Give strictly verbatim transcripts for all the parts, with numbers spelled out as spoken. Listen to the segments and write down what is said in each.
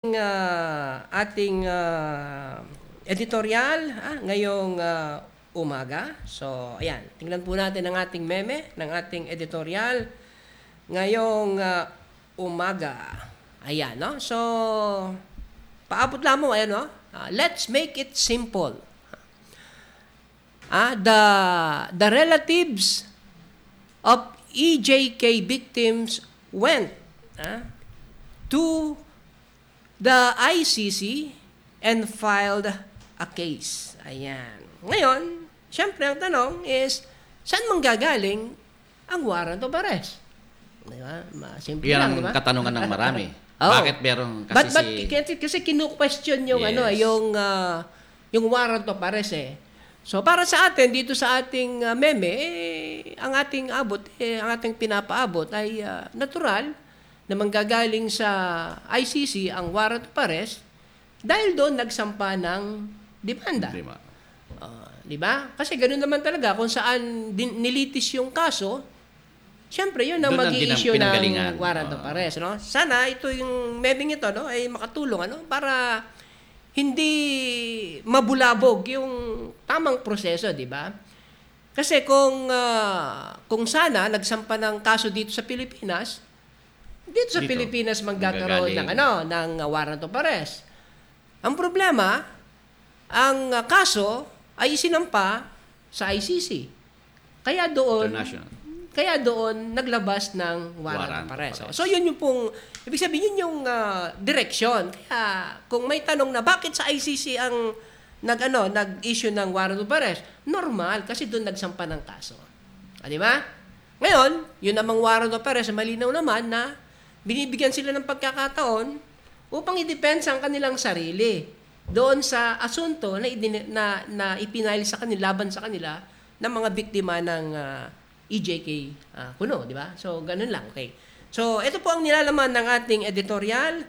uh, ating uh, editorial ah, ngayong uh, umaga. So, ayan. Tingnan po natin ang ating meme ng ating editorial ngayong uh, umaga. Ayan, no? So, paabot lang mo, ayan, no? Uh, let's make it simple. Ah, the, the relatives of E J K victims went ah, to the I C C and filed a case. Ayan. Ngayon, syempre ang tanong is, saan manggagaling ang warrant of arrest? Diba? Simple Yan lang, ang diba? katanungan ng marami. Oh. Bakit meron kasi but, but, si... Kasi, kasi kinu-question yung, Yes. ano, yung, uh, yung warrant of arrest eh. So, para sa atin, dito sa ating uh, meme, eh, ang ating abot, eh, ang ating pinapaabot ay uh, natural na manggagaling sa I C C ang warrant of arrest dahil doon nagsampa ng demanda. Diba? Uh, di ba? Kasi ganoon naman talaga kung saan din, nilitis yung kaso, syempre yun ang Doon ang mag-i-issue pinanggalingan. ng warrant of arrest, no? Sana ito yung meming ito, no, ay makatulong, ano, para hindi mabulabog yung tamang proseso, di ba? Kasi kung uh, kung sana nagsampa ng kaso dito sa Pilipinas, dito sa Dito, Pilipinas magkakaroon ng ano, ng uh, warrant of arrest. Ang problema, ang uh, kaso ay isinampa sa I C C. Kaya doon International. kaya doon naglabas ng warrant, Warrant of arrest. of arrest. So yun yung pong ibig sabihin yun yung uh, direksyon. Kaya kung may tanong na bakit sa I C C ang nag-ano, nag-issue ng warrant of arrest, normal kasi doon nagsampa ng kaso. Ah, di ba? Ngayon, yun namang warrant of arrest, malinaw naman na binibigyan sila ng pagkakataon upang i-depensa ang kanilang sarili doon sa asunto na, idin- na, na ipinail sa kanila, laban sa kanila ng mga biktima ng uh, E J K uh, kuno, di ba? So, ganun lang, okay. So, ito po ang nilalaman ng ating editorial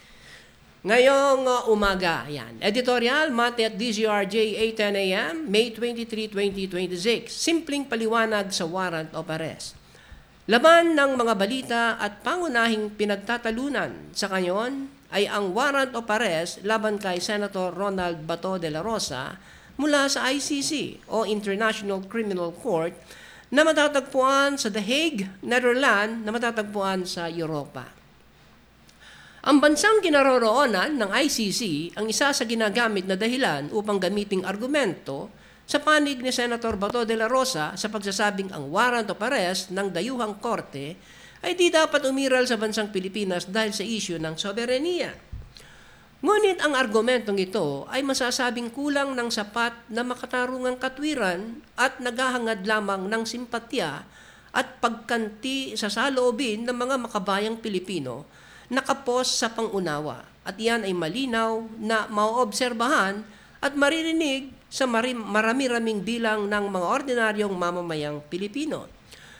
ngayong uh, umaga. Yan. Editorial, Monday at D Z R J, eight ten a m, May twenty-third, twenty twenty-six. Simpleng paliwanag sa warrant of arrest. Laman ng mga balita at pangunahing pinagtatalunan sa kanyon ay ang warrant of arrest laban kay Senator Ronald Bato de la Rosa mula sa I C C o International Criminal Court na matatagpuan sa The Hague, Netherlands, na matatagpuan sa Europa. Ang bansang kinaroroonan ng I C C ang isa sa ginagamit na dahilan upang gamiting argumento sa panig ni Senator Bato de la Rosa sa pagsasabing ang warrant of arrest ng dayuhang korte ay di dapat umiral sa bansang Pilipinas dahil sa issue ng soberenya. Ngunit ang argumentong ito ay masasabing kulang ng sapat na makatarungang katwiran at naghahangad lamang ng simpatya at pagkanti sa saloobin ng mga makabayang Pilipino nakapos sa pangunawa. At iyan ay malinaw na maoobserbahan at maririnig sa marami-raming bilang ng mga ordinaryong mamamayang Pilipino.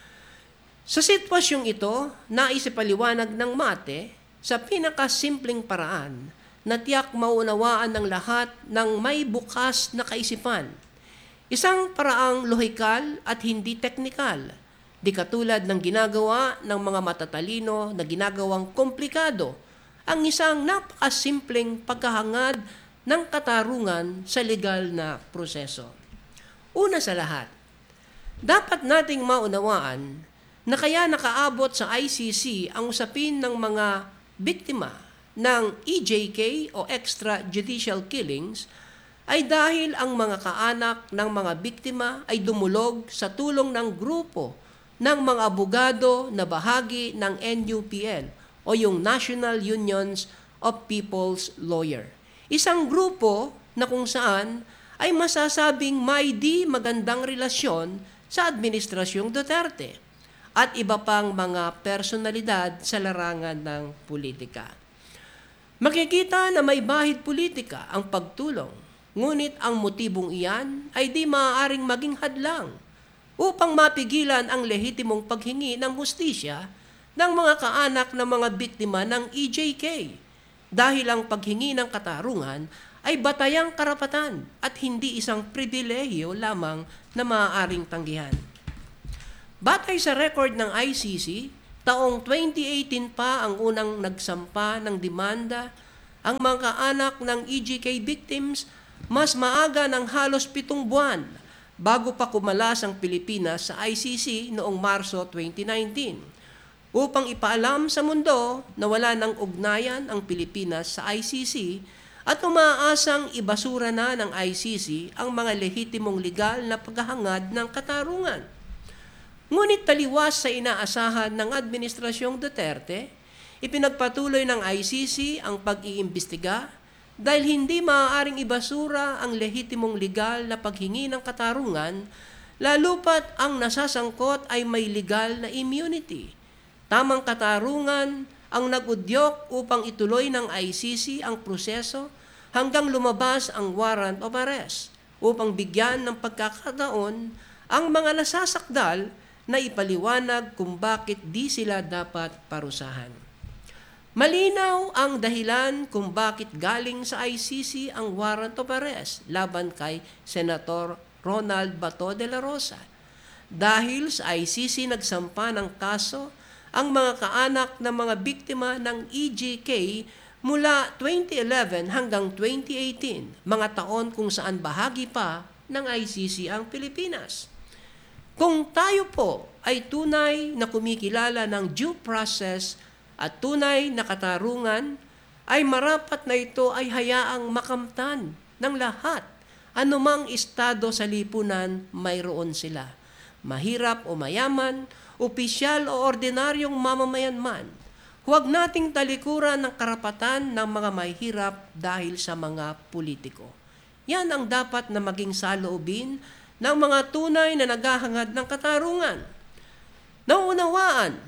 Sa sitwasyong ito, nais ipaliwanag ng mate sa pinakasimpleng paraan na tiyak maunawaan ng lahat ng may bukas na kaisipan. Isang paraang lohikal at hindi teknikal, di katulad ng ginagawa ng mga matatalino na ginagawang komplikado, ang isang napakasimpleng pagkahangad ng katarungan sa legal na proseso. Una sa lahat, dapat nating maunawaan na kaya nakaabot sa I C C ang usapin ng mga biktima ng E J K o extrajudicial killings ay dahil ang mga kaanak ng mga biktima ay dumulog sa tulong ng grupo ng mga abogado na bahagi ng N U P L o yung National Unions of People's Lawyer. Isang grupo na kung saan ay masasabing may di magandang relasyon sa Administrasyong Duterte at iba pang mga personalidad sa larangan ng politika. Makikita na may bahid politika ang pagtulong, ngunit ang motibong iyan ay di maaaring maging hadlang upang mapigilan ang lehitimong paghingi ng hustisya ng mga kaanak ng mga biktima ng E J K dahil ang paghingi ng katarungan ay batayang karapatan at hindi isang pribilehiyo lamang na maaaring tanggihan. Batay sa record ng I C C, taong twenty eighteen pa ang unang nagsampa ng demanda ang mga kaanak ng E G K victims mas maaga ng halos pitong buwan bago pa kumalas ang Pilipinas sa I C C noong Marso twenty nineteen upang ipaalam sa mundo na wala ng ugnayan ang Pilipinas sa I C C at umaasang ibasura na ng I C C ang mga lehitimong legal na paghahangad ng katarungan. Ngunit taliwas sa inaasahan ng Administrasyong Duterte, ipinagpatuloy ng I C C ang pag-iimbestiga dahil hindi maaaring ibasura ang lehitimong legal na paghingi ng katarungan, lalo pat ang nasasangkot ay may legal na immunity. Tamang katarungan ang nag-udyok upang ituloy ng I C C ang proseso hanggang lumabas ang warrant of arrest upang bigyan ng pagkakataon ang mga nasasakdal na ipaliwanag kung bakit di sila dapat parusahan. Malinaw ang dahilan kung bakit galing sa I C C ang warrant of arrest laban kay Senator Ronald Bato de la Rosa. Dahil sa I C C nagsampa ng kaso ang mga kaanak ng mga biktima ng E G K mula twenty eleven hanggang twenty eighteen, mga taon kung saan bahagi pa ng I C C ang Pilipinas. Kung tayo po ay tunay na kumikilala ng due process at tunay na katarungan, ay marapat na ito ay hayaang makamtan ng lahat. Anumang estado sa lipunan, mayroon sila. Mahirap o mayaman, opisyal o ordinaryong mamamayan man, huwag nating talikuran ng karapatan ng mga mahihirap dahil sa mga politiko. Yan ang dapat na maging saloobin ng mga tunay na naghahangad ng katarungan. Nauunawaan.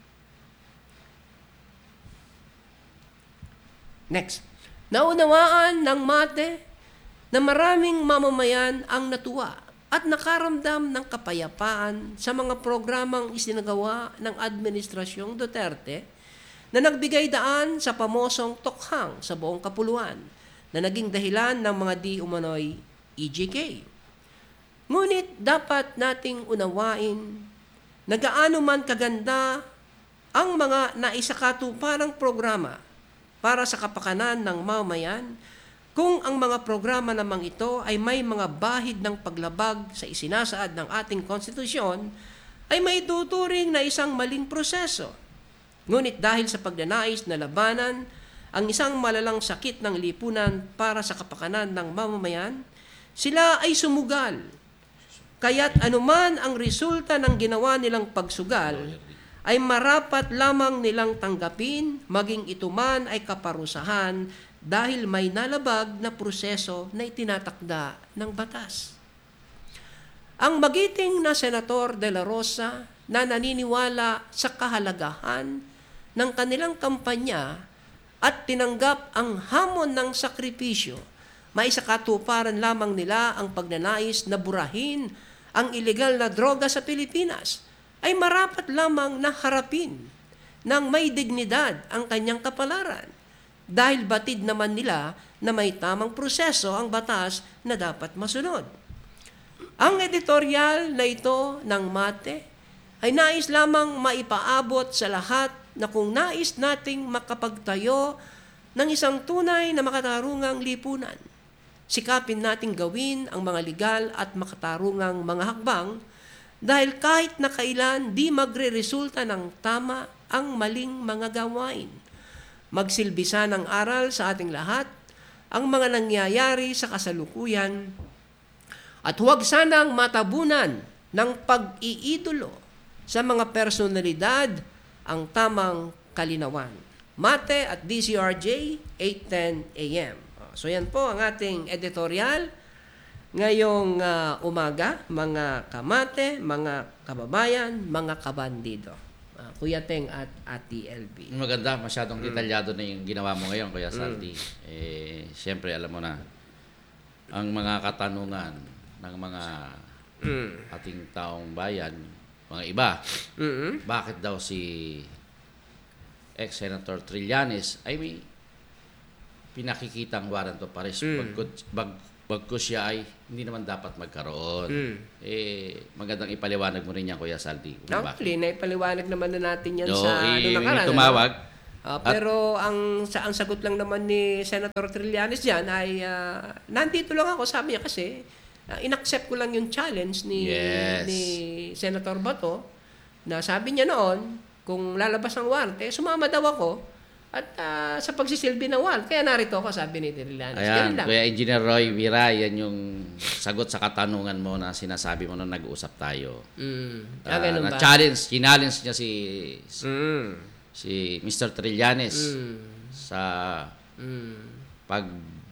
Next. Naunawaan ng mate na maraming mamamayan ang natuwa at nakaramdam ng kapayapaan sa mga programang isinagawa ng Administrasyong Duterte na nagbigay daan sa pamosong tokhang sa buong kapuluan na naging dahilan ng mga di umano'y E G K. Ngunit dapat nating unawain na gaano man kaganda ang mga naisakatuparang programa para sa kapakanan ng mamamayan, kung ang mga programa namang ito ay may mga bahid ng paglabag sa isinasaad ng ating konstitusyon, ay may tuturing na isang maling proseso. Ngunit dahil sa pagnanais na labanan ang isang malalang sakit ng lipunan para sa kapakanan ng mamamayan, sila ay sumugal. Kaya't anuman ang resulta ng ginawa nilang pagsugal, ay marapat lamang nilang tanggapin, maging ito man ay kaparusahan dahil may nalabag na proseso na itinatakda ng batas. Ang magiting na Senator de la Rosa na naniniwala sa kahalagahan ng kanilang kampanya at tinanggap ang hamon ng sakripisyo, maisakatuparan lamang nila ang pagnanais na burahin ang ilegal na droga sa Pilipinas, ay marapat lamang na harapin ng may dignidad ang kanyang kapalaran dahil batid naman nila na may tamang proseso ang batas na dapat masunod. Ang editorial na ito ng mate ay nais lamang maipaabot sa lahat na kung nais nating makapagtayo ng isang tunay na makatarungang lipunan, sikapin nating gawin ang mga legal at makatarungang mga hakbang dahil kahit na kailan di magre-resulta ng tama ang maling mga gawain. Magsilbisa ng aral sa ating lahat ang mga nangyayari sa kasalukuyan at huwag sanang matabunan ng pag-iidolo sa mga personalidad ang tamang kalinawan. Mate at D C R J, eight ten a m So yan po ang ating editorial ngayong uh, umaga, mga kamate, mga kababayan, mga kabandido. Uh, Kuya Teng at Ati L B. Maganda, masyadong detalyado na yung ginawa mo ngayon, Kuya Saldi. Mm. Eh, siyempre, alam mo na, ang mga katanungan ng mga mm. ating taong bayan, mga iba, mm-hmm. bakit daw si ex-Senator Trillanes ay may pinakikitang warrant of arrest mm. bagkus, bag, bagkus siya ay hindi naman dapat magkaroon. Mm. Eh, magandang ipaliwanag mo rin yan, Kuya Saldi. Actually, na ipaliwanag naman na natin yan no, sa eh, ano nakaraan. Tumawag, Ah, pero ang sa ang sagot lang naman ni Senator Trillanes diyan ay ah, nandito lang ako, sabi niya kasi ah, inaccept ko lang yung challenge ni Yes. ni Senator Bato na sabi niya noon kung lalabas ang warrant, eh, sumama daw ako at ah, sa pagsisilbi ng warrant. Kaya narito ako, sabi ni Trillanes. Ganun Ayan, lang. Kuya Engineer Roy Vira, yan yung sagot sa katanungan mo na sinasabi mo nung nag-uusap tayo. Mm. Ah, Ah, ganun ba? na-challenge, kinallenge niya si Mm. si Mister Trillanes Mm. sa Mm. pag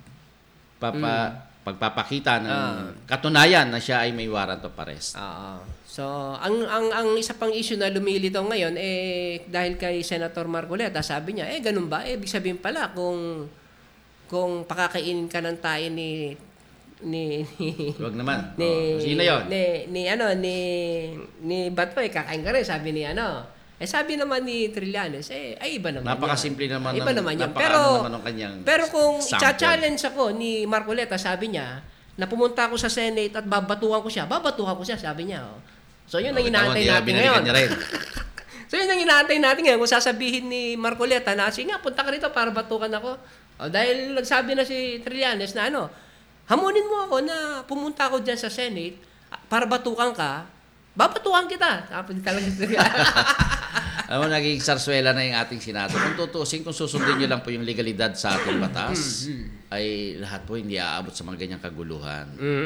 papa, pagpapakita ng Ah. katunayan na siya ay may warrant of arrest. Oo. So, ang ang ang isa pang issue na lumilitaw ngayon eh dahil kay Senator Marcoleta, sabi niya, eh ganun ba? Eh ibig sabihin pala kung kung pakakainin ka ng tayo ni ni ni Huwag naman. ni, Oh, sino 'yon? Ni, ni ano ni ni Batoy, kakain ka rin, sabi ni ano. Eh sabi naman ni Trillanes, eh ay iba naman. Napakasimple yan. naman Iba ng- naman yan. napaka- Pero ano naman ng kanyang pero kung sample. i-challenge ako ni Marcoleta, sabi niya, na pumunta ako sa Senate at babatuhan ko siya. Babatuhan ko siya, sabi niya. Oh. So yun ang Oh, inaantay tama, natin binalikan ngayon. niya rin. So yun ang inaantay natin ngayon. Kung sasabihin ni Marcoleta na, sige nga, punta ka rito para batukan ako. O, dahil nagsabi na si Trillanes na ano, hamunin mo ako na pumunta ako dyan sa Senate ah, para batukan ka, babatukan kita. Tapos talaga Alam mo, naging sarswela na yung ating Senado. Kung tutusin, kung susundin nyo lang po yung legalidad sa ating batas, ay lahat po hindi aabot sa mga ganyang kaguluhan.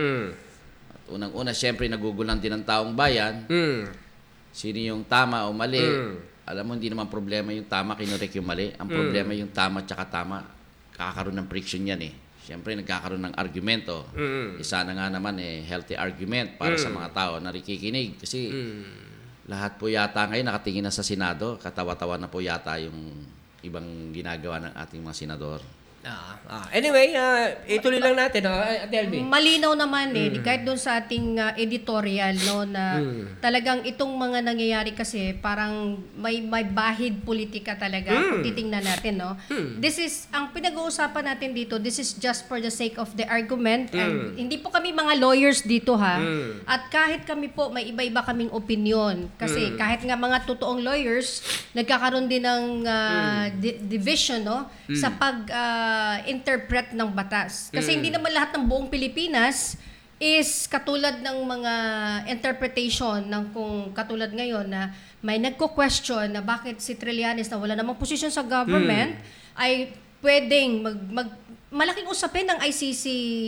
At unang-una, siyempre, nagugulan din ng taong bayan. Sino yung tama o mali. Alam mo, hindi naman problema yung tama, kinurek yung mali. Ang problema yung tama tsaka tama. Kakaroon ng friction yan eh. Siyempre, nagkakaroon ng argumento. Isa na nga naman eh, healthy argument para sa mga tao na nakikinig. Kasi lahat po yata ngayon nakatingin na sa Senado. Katawa-tawa na po yata yung ibang ginagawa ng ating mga senador. Ah, ah. Anyway, ah, ituloy lang natin, no? Ate Elvie. Malinaw naman eh, kahit doon sa ating uh, editorial, no, na talagang itong mga nangyayari kasi parang may may bahid politika talaga kung titingnan natin, no. This is, ang pinag-uusapan natin dito, this is just for the sake of the argument and hindi po kami mga lawyers dito, ha. At kahit kami po, may iba-iba kaming opinion. Kasi kahit nga mga totoong lawyers, nagkakaroon din ng uh, di- division, no, sa pag uh, interpret ng batas. Kasi hindi naman lahat ng buong Pilipinas is katulad ng mga interpretation ng kung katulad ngayon na may nagko-question na bakit si Trillanes na wala namang posisyon sa government ay pwedeng mag, mag malaking usapin ng I C C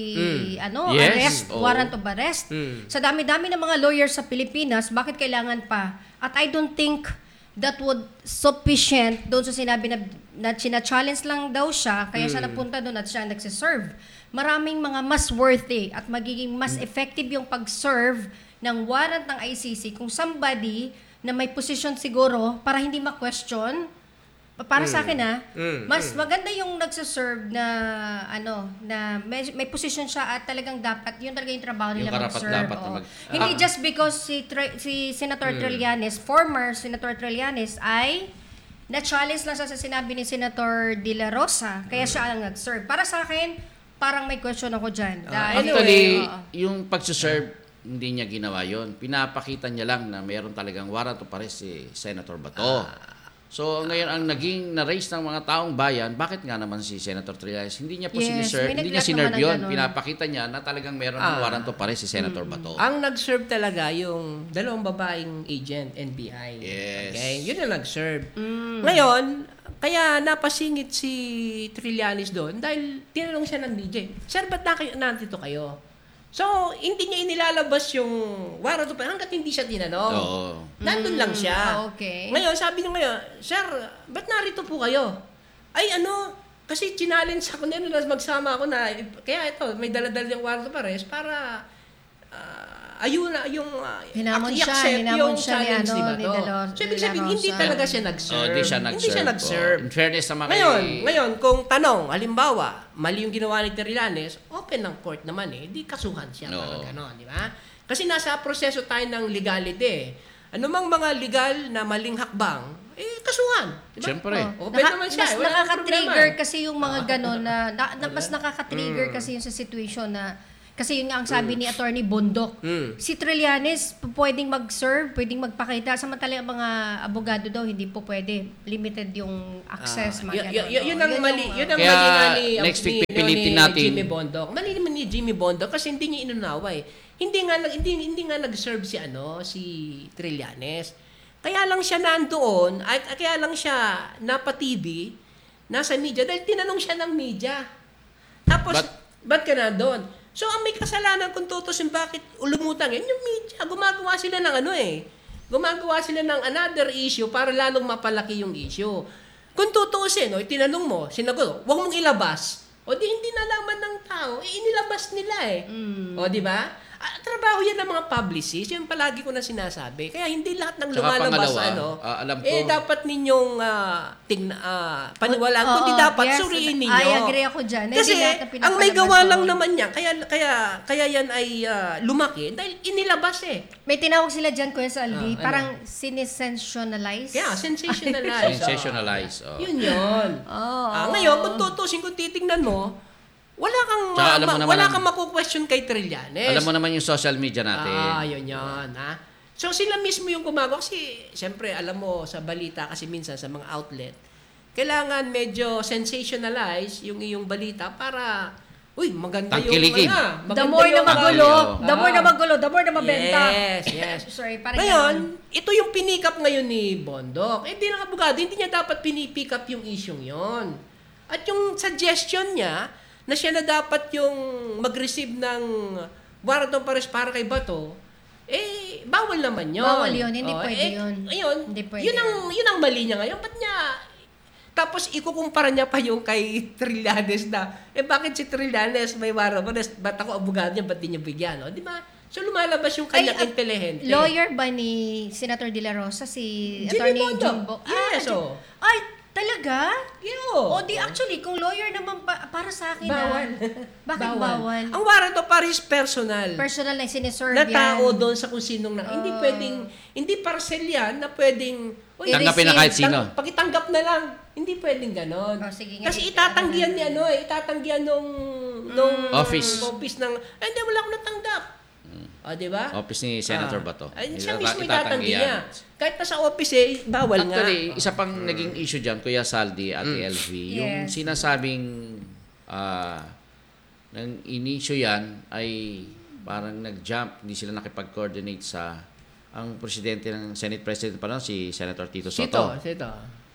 ano Yes, arrest, oo. warrant of arrest. Sa dami-dami ng mga lawyers sa Pilipinas, bakit kailangan pa? At I don't think that would sufficient doon sa sinabi na, na china-challenge lang daw siya, kaya siya napunta doon at siya nagsiserve. Maraming mga mas worthy at magiging mas effective yung pag-serve ng warrant ng I C C kung somebody na may position siguro para hindi ma-question. Para sa akin ha, mas maganda yung nagsiserve na ano, na may, may position siya at talagang dapat, yun talaga yung trabaho nila Yung karapat mag-serve. dapat na oo. mag- Hindi Ah. just because si Tri- si Senator Trillanes, former Senator Trillanes ay na-challenge lang siya sa sinabi ni Senator De La Rosa, kaya siya ang nag-serve. Para sa akin, parang may question ako dyan. Dahil- Actually, oo. yung pagsuserve, hindi niya ginawa yon. Pinapakita niya lang na mayroon talagang warrant of arrest si Senator Bato. So, ngayon, ang naging na-raise ng mga taong bayan, bakit nga naman si Senator Trillanes, hindi niya po Yes, siniserve, may hindi niya nag-react sinerve naman ng yun. ganun. Pinapakita niya na talagang mayroon ng Ah. warrant of arrest si Senator Bato. Ang nag-serve talaga yung dalawang babaeng agent, N B I. Yes. Okay? Yun ang nag-serve. Ngayon, kaya napasingit si Trillanes doon dahil tinanong siya ng D J, Sir, ba't na kayo, nandito kayo? So, hindi niya inilalabas yung warrant of arrest hanggat hindi siya tinanong. Oo. Nandun lang siya. Ah, okay. Ngayon, sabi niya ngayon, Sir, ba't narito po kayo? Ay, ano, kasi challenge ako nila na magsama ako na, kaya ito, may daladala yung warrant of arrest para ah, ayun na yung uh, Hinamon siya, i-accept hinamon yung siya ni, challenge ano, ni ni Bato. De La- So, ibig De La sabihin, hindi Rosa. talaga siya Oh, nag-serve. hindi siya nag-serve. Hindi siya po. nag-serve. In fairness naman Ngayon, kay... ngayon, kung tanong, halimbawa, mali yung ginawa ni Trillanes, open ng court naman eh, di kasuhan siya, No. parang gano'n, di ba? Kasi nasa proseso tayo ng legality eh. Ano mang mga legal na maling hakbang, eh, kasuhan. Di ba? Siyempre. Oh, open Naka- naman siya. mas eh, wala namang nakaka-trigger problema. kasi yung mga gano'n na, na, na- mas Diba? nakaka-trigger kasi yung sa situation na Kasi yun nga ang sabi ni Attorney Bondok. Mm. Si Trillanes p- pwedeng mag-serve, pwedeng magpakita. Samantala ang mga abogado daw, hindi po pwede. Limited yung access. Ah, mga y- y- ganun. y- yun ang Yun mali, yung, yun ah, ang Kaya mali nga ni, next week ni- pipilitin ni natin. Jimmy Bondok. Mali naman ni Jimmy Bondok kasi hindi niya inunawa eh. Hindi nga nag hindi hindi nga nag-serve si ano si Trillanes. Kaya lang siya nandoon, ay kaya lang siya napa-T V, nasa media dahil tinanong siya ng media. Tapos But- ba't ka na doon? So ang may kasalanan kung tutusin bakit lumutang yan yung media. Gumagawa sila ng ano eh. Gumagawa sila ng another issue para lalong mapalaki yung issue. Kung tutusin, no, tinanong mo, sinagot, huwag mong ilabas. O di hindi nalaman ng tao, eh inilabas nila eh. Mm. O di ba? Ah, trabaho yan ng mga publicist, yung palagi ko na sinasabi. Kaya hindi lahat ng Tsaka lumalabas pangalawa, ano, ah, alam ko- eh dapat ninyong ah, tingna, ah, paniwalaan, Oo, kundi dapat yes, suriin ninyo. I agree ako dyan. Hindi Kasi lahat na ang may pinapalabas gawa lang doon. naman niya, kaya kaya kaya yan ay ah, lumaki dahil inilabas eh. May tinawag sila dyan, Kuya Salvi, Ah, ano? parang sinesensationalize. Kaya sensationalize. Sensationalize. Oh. Yun yun. Oo. Ah, ngayon, kung tutusin, kung titingnan mo, wala kang Tsaka ma- alam mo ma- naman wala ang- kang maku-question kay Trillanes. Alam mo naman yung social media natin. Ah, yun yun. Ha? So sila mismo yung gumagawa. Kasi, siyempre, alam mo, sa balita kasi minsan sa mga outlet, kailangan medyo sensationalize yung iyong balita para, uy, maganda yung Tangkilikin. mga. The maganda more na yung- magulo, Ah. the more na magulo, the more na mabenta. Yes, yes. Sorry, parang Ngayon, ganun. ito yung pinikap ngayon ni Bondok. Eh, di ng abogado, hindi niya dapat pinipick up yung isyong yon. At yung suggestion niya, na siya na dapat yung mag-receive ng warrant of arrest para kay Bato, eh, bawal naman yun. Bawal yun, hindi Oh, pwede eh, yun. Ayun, Hindi pwede yun ang, yun ang mali niya ngayon. Ba't niya, tapos ikukumpara niya pa yung kay Trillanes na, eh bakit si Trillanes may warrant of arrest, ba't ako abogado niya, ba't di niya bigyan? O, di ba? So lumalabas yung Ay, kanyang at intelihente. Lawyer ba ni Senator De La Rosa, si Jimmy Attorney Bondok. Jimbo? Yes, Jim- oh. Ay, talaga? O Yo. di actually, kung lawyer naman pa, para sa akin Bawal. ah, bakit bawal? Ang warrant of arrest personal. Personal na siniserve na tao yan. doon sa kung sinong na. hindi Ah. pwedeng, hindi parcel yan na pwedeng, uy, Tanggapin na receive, kahit sino. tang- pakitanggap na lang. Hindi pwedeng ganon. Oh, sige nga, Kasi i- itatanggihan ano ni ano eh, itatanggihan nung, nung Office. office ng, eh, hindi, wala akong natanggap. O, di ba? Office ni Senator Ah. Bato. Ay, siya Itata- mismo itatanggi itatanggi yan. niya. Kahit nasa office eh, bawal nga. Actually, isa pang naging issue dyan, Kuya Saldi at L V, yung Yes. sinasabing ah ng inisyo yan ay parang nag-jump, hindi sila nakipag-coordinate sa ang presidente ng Senate President pa noon, si Senator Tito Soto. Sito, sito.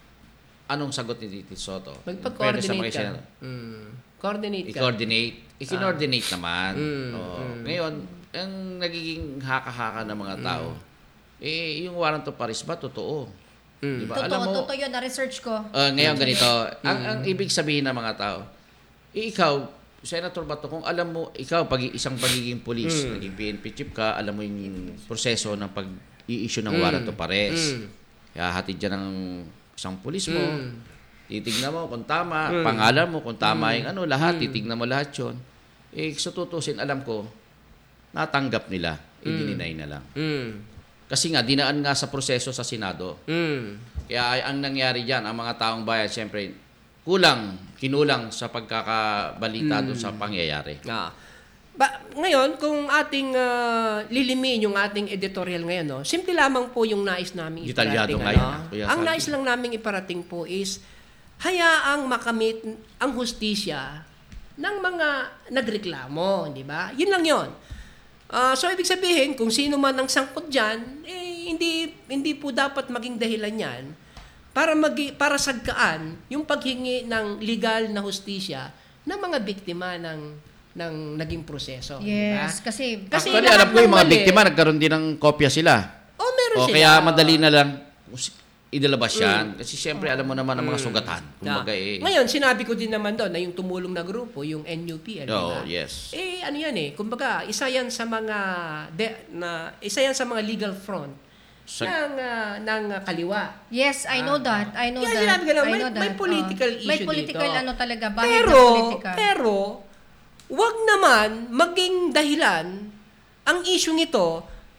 Anong sagot ni Tito Soto? Pwede sa Magpag-coordinate mga ka. Senator. Mm. Coordinate ka. I-coordinate. I-coordinate naman. Mm, Oo. mm. Ngayon, ang nagiging haka-haka ng mga tao, eh, yung warrant of arrest ba, totoo? Mm. Diba? Totoo, Alam mo, totoo yun, na-research ko. Ah, ngayon ganito, ang, ang ibig sabihin ng mga tao, eh, ikaw, Senator Bato, kung alam mo, ikaw, pag isang pagiging police, Mm. naging P N P chief ka, alam mo yung proseso ng pag-i-issue ng Mm. warrant of arrest. Mm. Kaya hatid dyan ng isang police mo, Mm. titignan mo kung tama, Mm. pangalan mo kung tama Mm. yung ano, lahat, Mm. titignan mo lahat yun. Eh, sa tutusin, alam ko, natanggap nila, i-deny na lang. Mm. Kasi nga, dinaan nga sa proseso sa Senado. Mm. Kaya ay, ang nangyari dyan, ang mga taong bayan, siyempre, kulang, kinulang sa pagkakabalita doon sa pangyayari. Ah. Ba, ngayon, kung ating ah, lilimiin yung ating editorial ngayon, no, simple lamang po yung nais namin Detalyado iparating. ngayon, Ano? Kuya Ang Salvi. nais lang namin iparating po is, hayaang makamit ang hustisya ng mga nagreklamo, di ba? Yun lang yun. Ah, so, ibig sabihin, kung sino man ang sangkot dyan, eh, hindi, hindi po dapat maging dahilan yan para, magi, para sagkaan yung paghingi ng legal na hustisya ng mga biktima ng ng naging proseso. di ba? Yes, kasi, Kasi Actually, lahat alam ko yung ng mga mali- biktima, nagkaroon din ng kopya sila. Oh, meron O sila. kaya madali na lang idalabas yan. Kasi siyempre, alam mo naman ang mga sugatan. Na, Kumbaga, eh, ngayon, sinabi ko din naman doon na yung tumulong na grupo, yung N U P L, di Oo, ba? yes. Eh, ano yan eh, kumbaga, isa yan sa mga, de, na, isa yan sa mga legal front Sa- ng, ah, ng ah, kaliwa. yes, I know that. I know Kaya that. sinabi ko lang, I may, know may that. political Oh. issue May political dito. ano talaga, bahid Pero, na politika. pero, wag naman maging dahilan ang issue ito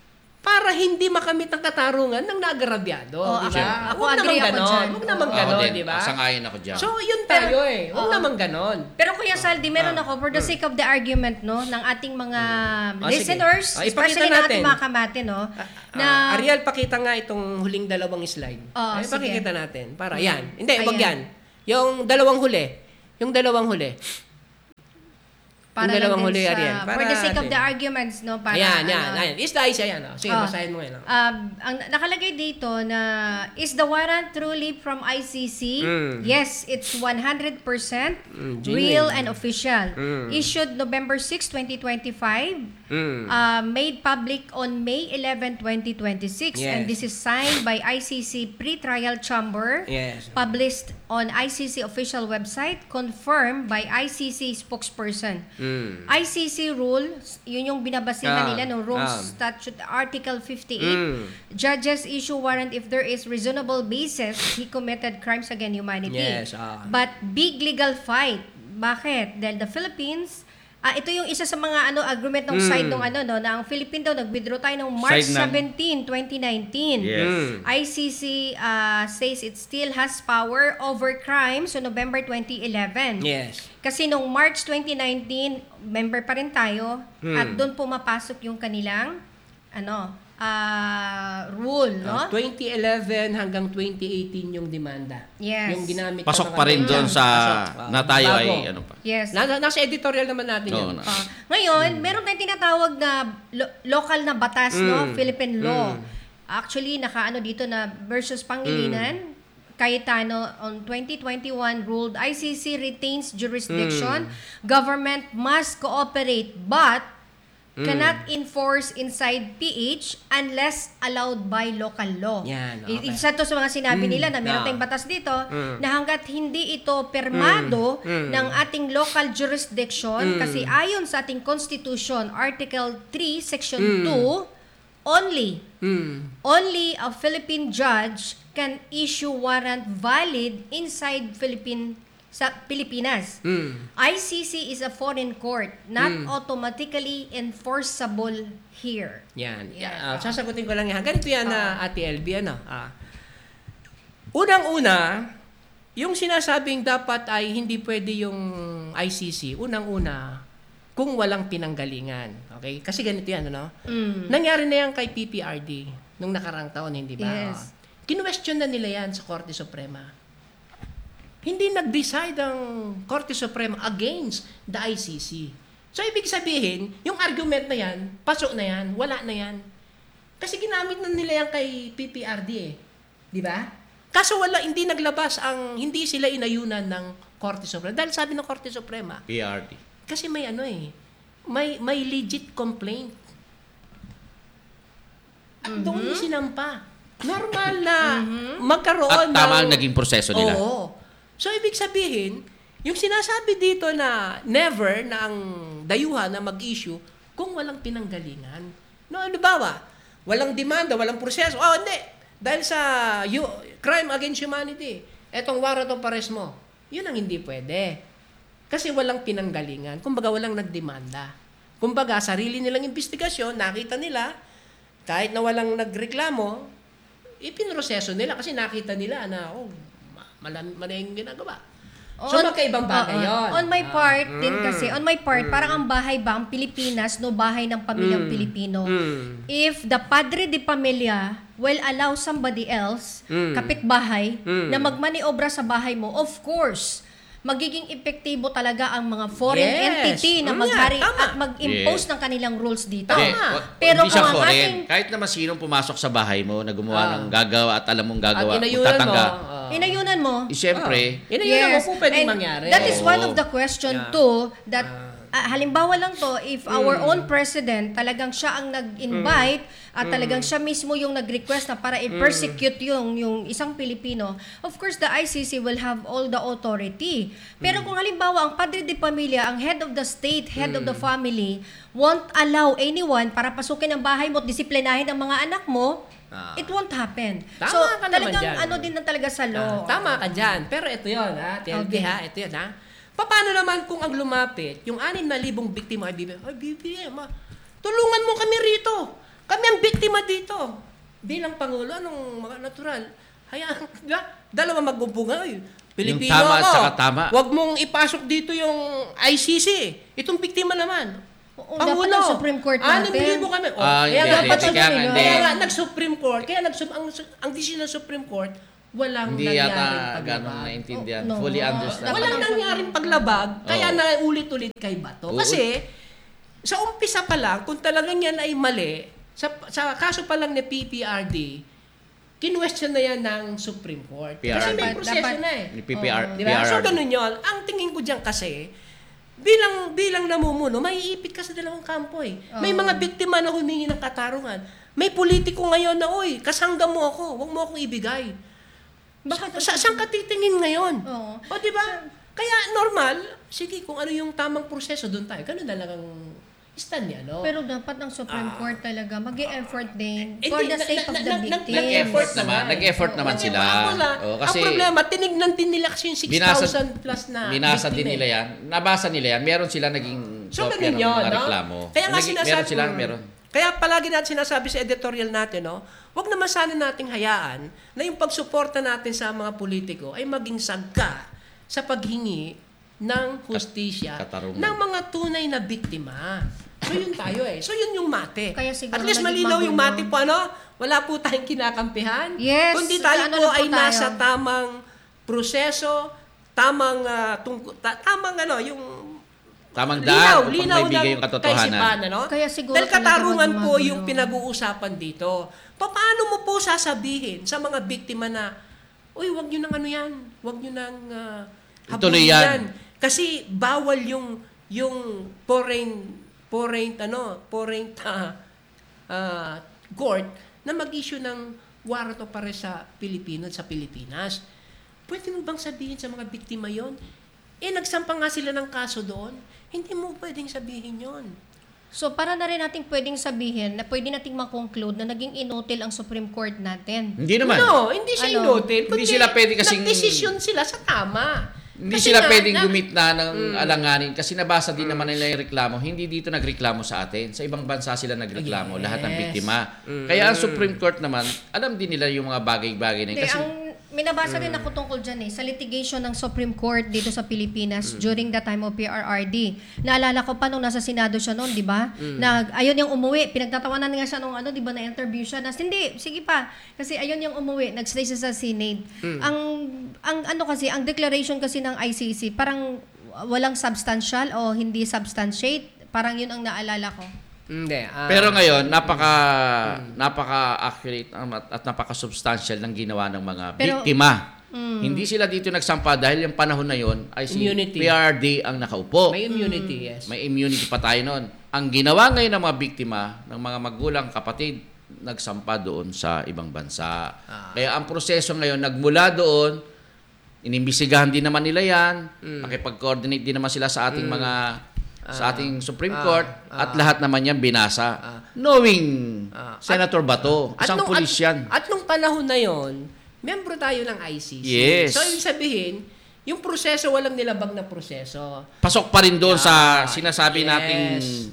para hindi makamit ang katarungan ng naagrabyado. Oh, di ba? ako- ako Huwag agree naman ako ganon. dyan. Huwag naman Oo. ganon, Ako din, di ba? sangayon ako dyan. So, yun tayo eh. Huwag Oo. naman ganon. Pero Kuya Saldi, meron Ah. ako, for the sake of the argument, no, ng ating mga Ah, listeners, sige. Ah, ipakita especially ng ating natin. mga kamate, no, na, Ah, Ariel, pakita nga itong huling dalawang slide. Oo, Ay, sige. pakikita natin. Para, yan. Hindi, wag Ayan. yan. Yung dalawang huli. Yung dalawang huli. para yung dalawang lang din huli, sa, Ariel. Para for the sake of natin. the arguments, no, para, Ayan, yan. ano, Ayan. Isda, isa yan. Oh. Sige, Oh. basahin mo yan. Oh. Um, ang nakalagay dito na, is the warrant truly from I C C? Mm. Yes, it's one hundred percent Mm, genuine. real and official. Mm. Issued November sixth, twenty twenty-five. Mm. Uh, made public on May eleventh, twenty twenty-six. Yes. And this is signed by I C C Pre-Trial Chamber. Yes. Published on I C C official website. Confirmed by I C C spokesperson. Mm. I C C rules, yun yung binabasihan Ah, nila, no? Rules ah. Statute Article fifty-eight. Mm. Judges issue warrant if there is reasonable basis he committed crimes against humanity. Yes, ah. But big legal fight. Bakit? Dahil the Philippines, ah ito yung isa sa mga ano agreement ng Mm. side ng ano no, na ang Philippine daw nag-withdraw tayo ng March Side ng- seventeenth, twenty nineteen. Yes. Mm. I C C uh, says it still has power over crimes so November twenty eleven. Yes. Kasi nung March twenty nineteen, member pa rin tayo Hmm. at doon pumapasok yung kanilang ano, ah, rule, no? Uh, twenty eleven hanggang twenty eighteen yung demanda. Yes. Yung ginamit Pasok ng pa rin ano, doon sa pasok. Ah, na tayo bago. ay ano pa. Yes. Nasa, nasa editorial naman natin Oo, yun. na. Ah, ngayon, meron tayong tinatawag na lo- local na batas, no? Mm. Philippine law. Mm. Actually, nakaano dito na versus Pangilinan. Cayetano on twenty twenty-one ruled I C C retains jurisdiction. Government must cooperate but cannot enforce inside P H unless allowed by local law. Yan, I- okay. Isa to sa mga sinabi nila na meron Ah. tayong batas dito Mm. na hanggat hindi ito permado Mm. Mm. ng ating local jurisdiction kasi ayon sa ating Constitution Article three Section Mm. two only Mm. only a Philippine judge can issue warrant valid inside Philippine sa Pilipinas. Mm. I C C is a foreign court, not Mm. automatically enforceable here. Yan. Yan. Ah, sasagutin ko lang yan. Ganito yan na Ate L B, ano? Ah. Unang-una, yung sinasabing dapat ay hindi pwede yung I C C, unang-una, kung walang pinanggalingan. Okay? Kasi ganito yan, ano? Mm. Nangyari na yan kay P P R D nung nakarang taon, hindi ba? Yes. Ah. Kinwestiyon na nila yan sa Korte Suprema. Hindi nag-decide ang Korte Suprema against the I C C. So, ibig sabihin, yung argument na yan, pasok na yan, wala na yan. Kasi ginamit na nila yan kay P P R D eh. Di ba? Kaso wala, hindi naglabas ang, hindi sila inayunan ng Korte Suprema. Dahil sabi ng Korte Suprema, P R D. kasi may ano eh, may, may legit complaint. At doon yung sinampa. Normal na magkaroon At tama ng... ang naging proseso nila. Oo. So, ibig sabihin, yung sinasabi dito na never na ang dayuhan na mag-issue kung walang pinanggalingan. No, ano ba ba? Walang demanda, walang proseso. Oh, hindi. Dahil sa you, crime against humanity, etong warrant of arrest mo, yun ang hindi pwede. Kasi walang pinanggalingan. Kumbaga, walang nagdemanda. Kumbaga, sarili nilang investigasyon, nakita nila, kahit na walang nagreklamo, ipinroseso nila kasi nakita nila na, oh, malam, mali yung ginagawa. So, On- magkaibang bagay Oo. yun. On my Ah. part din kasi, on my part, parang ang bahay ba, ang Pilipinas, no, bahay ng pamilyang Mm. Pilipino. Mm. If the padre de pamilya will allow somebody else, Mm. kapitbahay, Mm. na magmaniobra sa bahay mo, of course, magiging epektibo talaga ang mga foreign Yes. entity na Mm, maghari tama. at mag-impose Yes. ng kanilang rules dito. Tama. Hindi, wa- Pero hindi siya kung ang foreign. ating- Kahit naman sinong pumasok sa bahay mo na gumawa Ah. ng gagawa at alam mong gagawa, At inayunan mo. magtatangga. ah, Inayunan mo. Eh, Siyempre, Ah. Inayunan mo po pwedeng And mangyari. That is one of Oo. the question Yeah. too that Ah. ah, halimbawa lang to if our Mm. own president talagang siya ang nag-invite at talagang siya mismo yung nag-request na para i-persecute yung yung isang Pilipino, of course the I C C will have all the authority. Pero kung halimbawa ang padre de pamilya, ang head of the state, head of the family won't allow anyone para pasukin ang bahay mo at disiplinahin ang mga anak mo, Ah. it won't happen. Tama so ka naman talagang dyan. ano din na talaga sa Ah, law. tama ka dyan. Pero ito yun, ha? T L B, Okay. ha? Ito yun, ha? Paano naman kung ang lumapit, yung anim na libong biktima ay bibigyan, ay bibigyan, ma, tulungan mo kami rito. Kami ang biktima dito. Bilang Pangulo, anong mga natural? Hayaan, di ba? Dalawa magbubunga. Oy, Pilipino Yung tama at ako. saka tama. Huwag mong ipasok dito yung I C C. Itong biktima naman. Oo, dapat ang Supreme Court natin. anim libo kami. Oh, Ah, kaya hindi, nga, hindi, dapat hindi, kaya nga, kaya hindi. nga, nag-Supreme Court, kaya nag ang, ang decision ng Supreme Court, walang Hindi nangyaring yata paglabag. ganun naintindihan. Oh, no. Fully understand. Walang nangyaring paglabag, kaya Oo. na ulit-ulit kay Bato. Oo. Kasi, sa umpisa pa lang, kung talagang yan ay mali, sa, sa kaso pa lang ni P P R D, kinwestiyon na yan ng Supreme Court. P R D. Kasi may Dapat- proseso dapat- na eh. Ni P P R, Di ba? So, P R R D. ganun yun. Ang tingin ko dyan kasi, bilang bilang namumuno, maiipit ka sa dalawang kampo eh. May Oo. mga biktima na humingi ng katarungan. May politiko ngayon na, oy, kasangga mo ako, huwag mo akong ibigay. Bakit? Sa, saan ka titingin ngayon? Oo. O, di ba? Kaya normal, sige, kung ano yung tamang proseso, doon tayo. Ganun na lang ang stand niya, no? Pero dapat ang Supreme Court talaga mag-e-effort din Eh, for di, the na- sake na- of the na- na- victim. Nag-effort naman. naman. Nag-effort naman Oo, sila. ako na, Oo, kasi ang problema, tinignan din nila kasi yung six binasa, thousand plus na binasa din biktima nila eh. yan. Nabasa nila yan. Meron sila naging So, kopya ganun ng yun, mga no? reklamo. Kaya nga Naging- sinasabi, meron sila, Mm. meron. Kaya palagi natin sinasabi sa editorial natin, no? Huwag naman sana nating hayaan na yung pagsuporta natin sa mga politiko ay maging sagka sa paghingi ng hustisya Katarungan. ng mga tunay na biktima. So yun tayo eh. So yun yung mate. Kaya siguro At least naging malinaw yung magulo. mate po, ano? Wala po tayong kinakampihan. Yes, Kundi tayo ano po lang po ay tayo. nasa tamang proseso, tamang, ah, tungko- ta- tamang ano, yung Tamang linaw, daan upang linaw maibigay ng yung katotohanan. kaisipan, ano? Kaya siguro Dahil talaga katarungan maging po magulo. yung pinag-uusapan dito. Pa- Paano mo po sasabihin sa mga biktima na, uy, wag nyo nang ano yan, wag nyo nang uh, Ituloy yan. Kasi bawal yung yung foreign foreign ano, foreign uh, uh, court na mag-issue ng warrant of arrest sa Pilipino sa Pilipinas. Pwede mo bang sabihin sa mga biktima yon? Eh, nagsampa nga sila ng kaso doon. Hindi mo pwedeng sabihin yon. So, para na rin natin pwedeng sabihin na pwede nating makonclude na naging inutil ang Supreme Court natin. Hindi naman. No, hindi siya Ano? inutil. Hindi sila pwede kasing- Nagdesisyon sila sa tama. Hindi Kasi sila nga, pwedeng na- gumitna ng alanganin kasi nabasa din naman nila yung reklamo. Hindi dito nagreklamo sa atin. Sa ibang bansa sila nagreklamo, Yes. lahat ng biktima. Kaya ang Supreme Court naman, alam din nila yung mga bagay-bagay na yun. Hindi, Kasi ang minabasa din ako tungkol dyan eh, sa litigation ng Supreme Court dito sa Pilipinas during the time of P R R D. Naalala ko pa nung nasa Senado siya noon, di ba? Na ayun yung umuwi, pinagtatawanan nga siya nung ano, di ba, na-interview siya. Na, hindi, sige pa. Kasi ayun yung umuwi, nag-stay siya sa Senate. Ang, ang ano kasi, ang declaration kasi ng I C C, parang walang substantial o hindi substantiate. Parang yun ang naalala ko. Hindi. ah, Pero ngayon, napaka napaka-accurate at, at napaka-substantial ng ginawa ng mga Pero- biktima. Hindi sila dito nagsampa dahil yung panahon na yon ay si Immunity. P R D ang nakaupo. may immunity, yes. May immunity pa tayo noon. Ang ginawa ngayon ng mga biktima, ng mga magulang, kapatid, nagsampa doon sa ibang bansa. Kaya ang proseso ngayon, nagmula doon, inimbisigahan din naman nila yan, makipag-coordinate din naman sila sa ating mga sa ating Supreme Court at lahat naman yan binasa. Knowing Ah. Senator Bato, isang nung- pulis yan. At, at nung panahon na yon, membro tayo ng I C C. Yes. So, ibig sabihin, yung proseso, walang nilabag na proseso. Pasok pa rin doon sa Yeah. sinasabi Yes. nating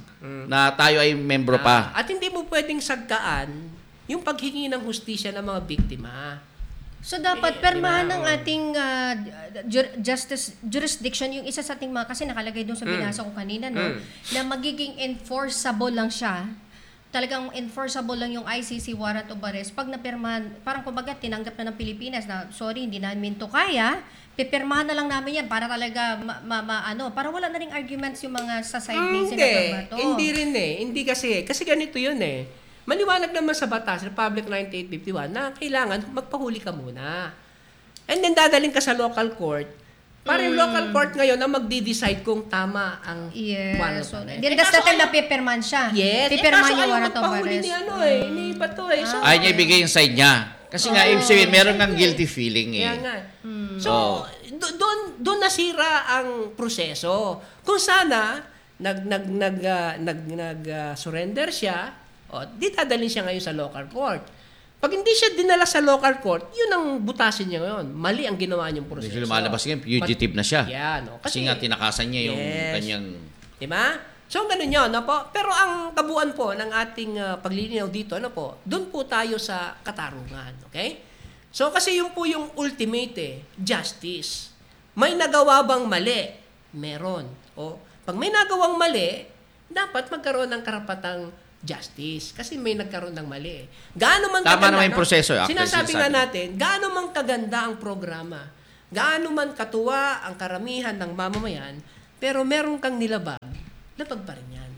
na tayo ay membro pa. Ah, at hindi mo pwedeng sagkaan yung paghingi ng hustisya ng mga biktima. So dapat permahan di ba? ng ating ah, jur- justice jurisdiction yung isa sa ating mga kasi nakalagay doon sa binasa ko kanina no na magiging enforceable lang siya. Talagang enforceable lang yung I C C warrant of arrest pag napirmahan, parang kumbaga tinanggap na ng Pilipinas na sorry hindi namin to kaya, pipirmahan na lang namin yan para talaga ma, ma- ma- ano, para wala na ring arguments yung mga sa side ni Hindi. Senator Bato. Hindi rin eh. Hindi kasi. Kasi ganito yun eh. Maliwanag naman sa batas, Republic ninety-eight fifty-one, na kailangan magpahuli ka muna. And then dadaling ka sa local court. Para yung local court ngayon ang magdi-decide kung tama ang warrant Yes. So, of arrest. then Eh, that's the kaso time na ayaw- pipirmahan siya. Yes. Eh, Pipirmahan kaso yung ayaw warrant of magpahuli arrest. ni ano eh. Ni Bato eh. So, Ayaw niya ibigay yung side niya. Kasi nga, ibig sabihin, meron ng guilty feeling eh. Kaya nga. So, Oh. do- doon doon nasira ang proseso. Kung sana nag nag nag ah, nag nag ah, surrender siya, o di dadalhin siya ngayon sa local court. Pag hindi siya dinala sa local court, yun ang butasin niya ngayon. Mali ang ginawa niyang proseso. Medyo lumalabas ngayon, fugitive na siya. Yan, no? Kasi nga tinakasan niya yung Yes. kanyang Di ba? So, ganun yun, ano po? Pero ang kabuuan po ng ating uh, paglilinaw dito, ano po, doon po tayo sa katarungan, okay? So, kasi yung po yung ultimate eh, justice. May nagawa bang mali? Meron. O, pag may nagawang mali, dapat magkaroon ng karapatang justice. Kasi may nagkaroon ng mali. Gaano man Tama kaganda, naman yung proseso, no? actually, Sinasabi nga sinasabi. natin, gaano man kaganda ang programa, gaano man katuwa ang karamihan ng mamamayan, pero meron kang nilabag, labag pa rin yan.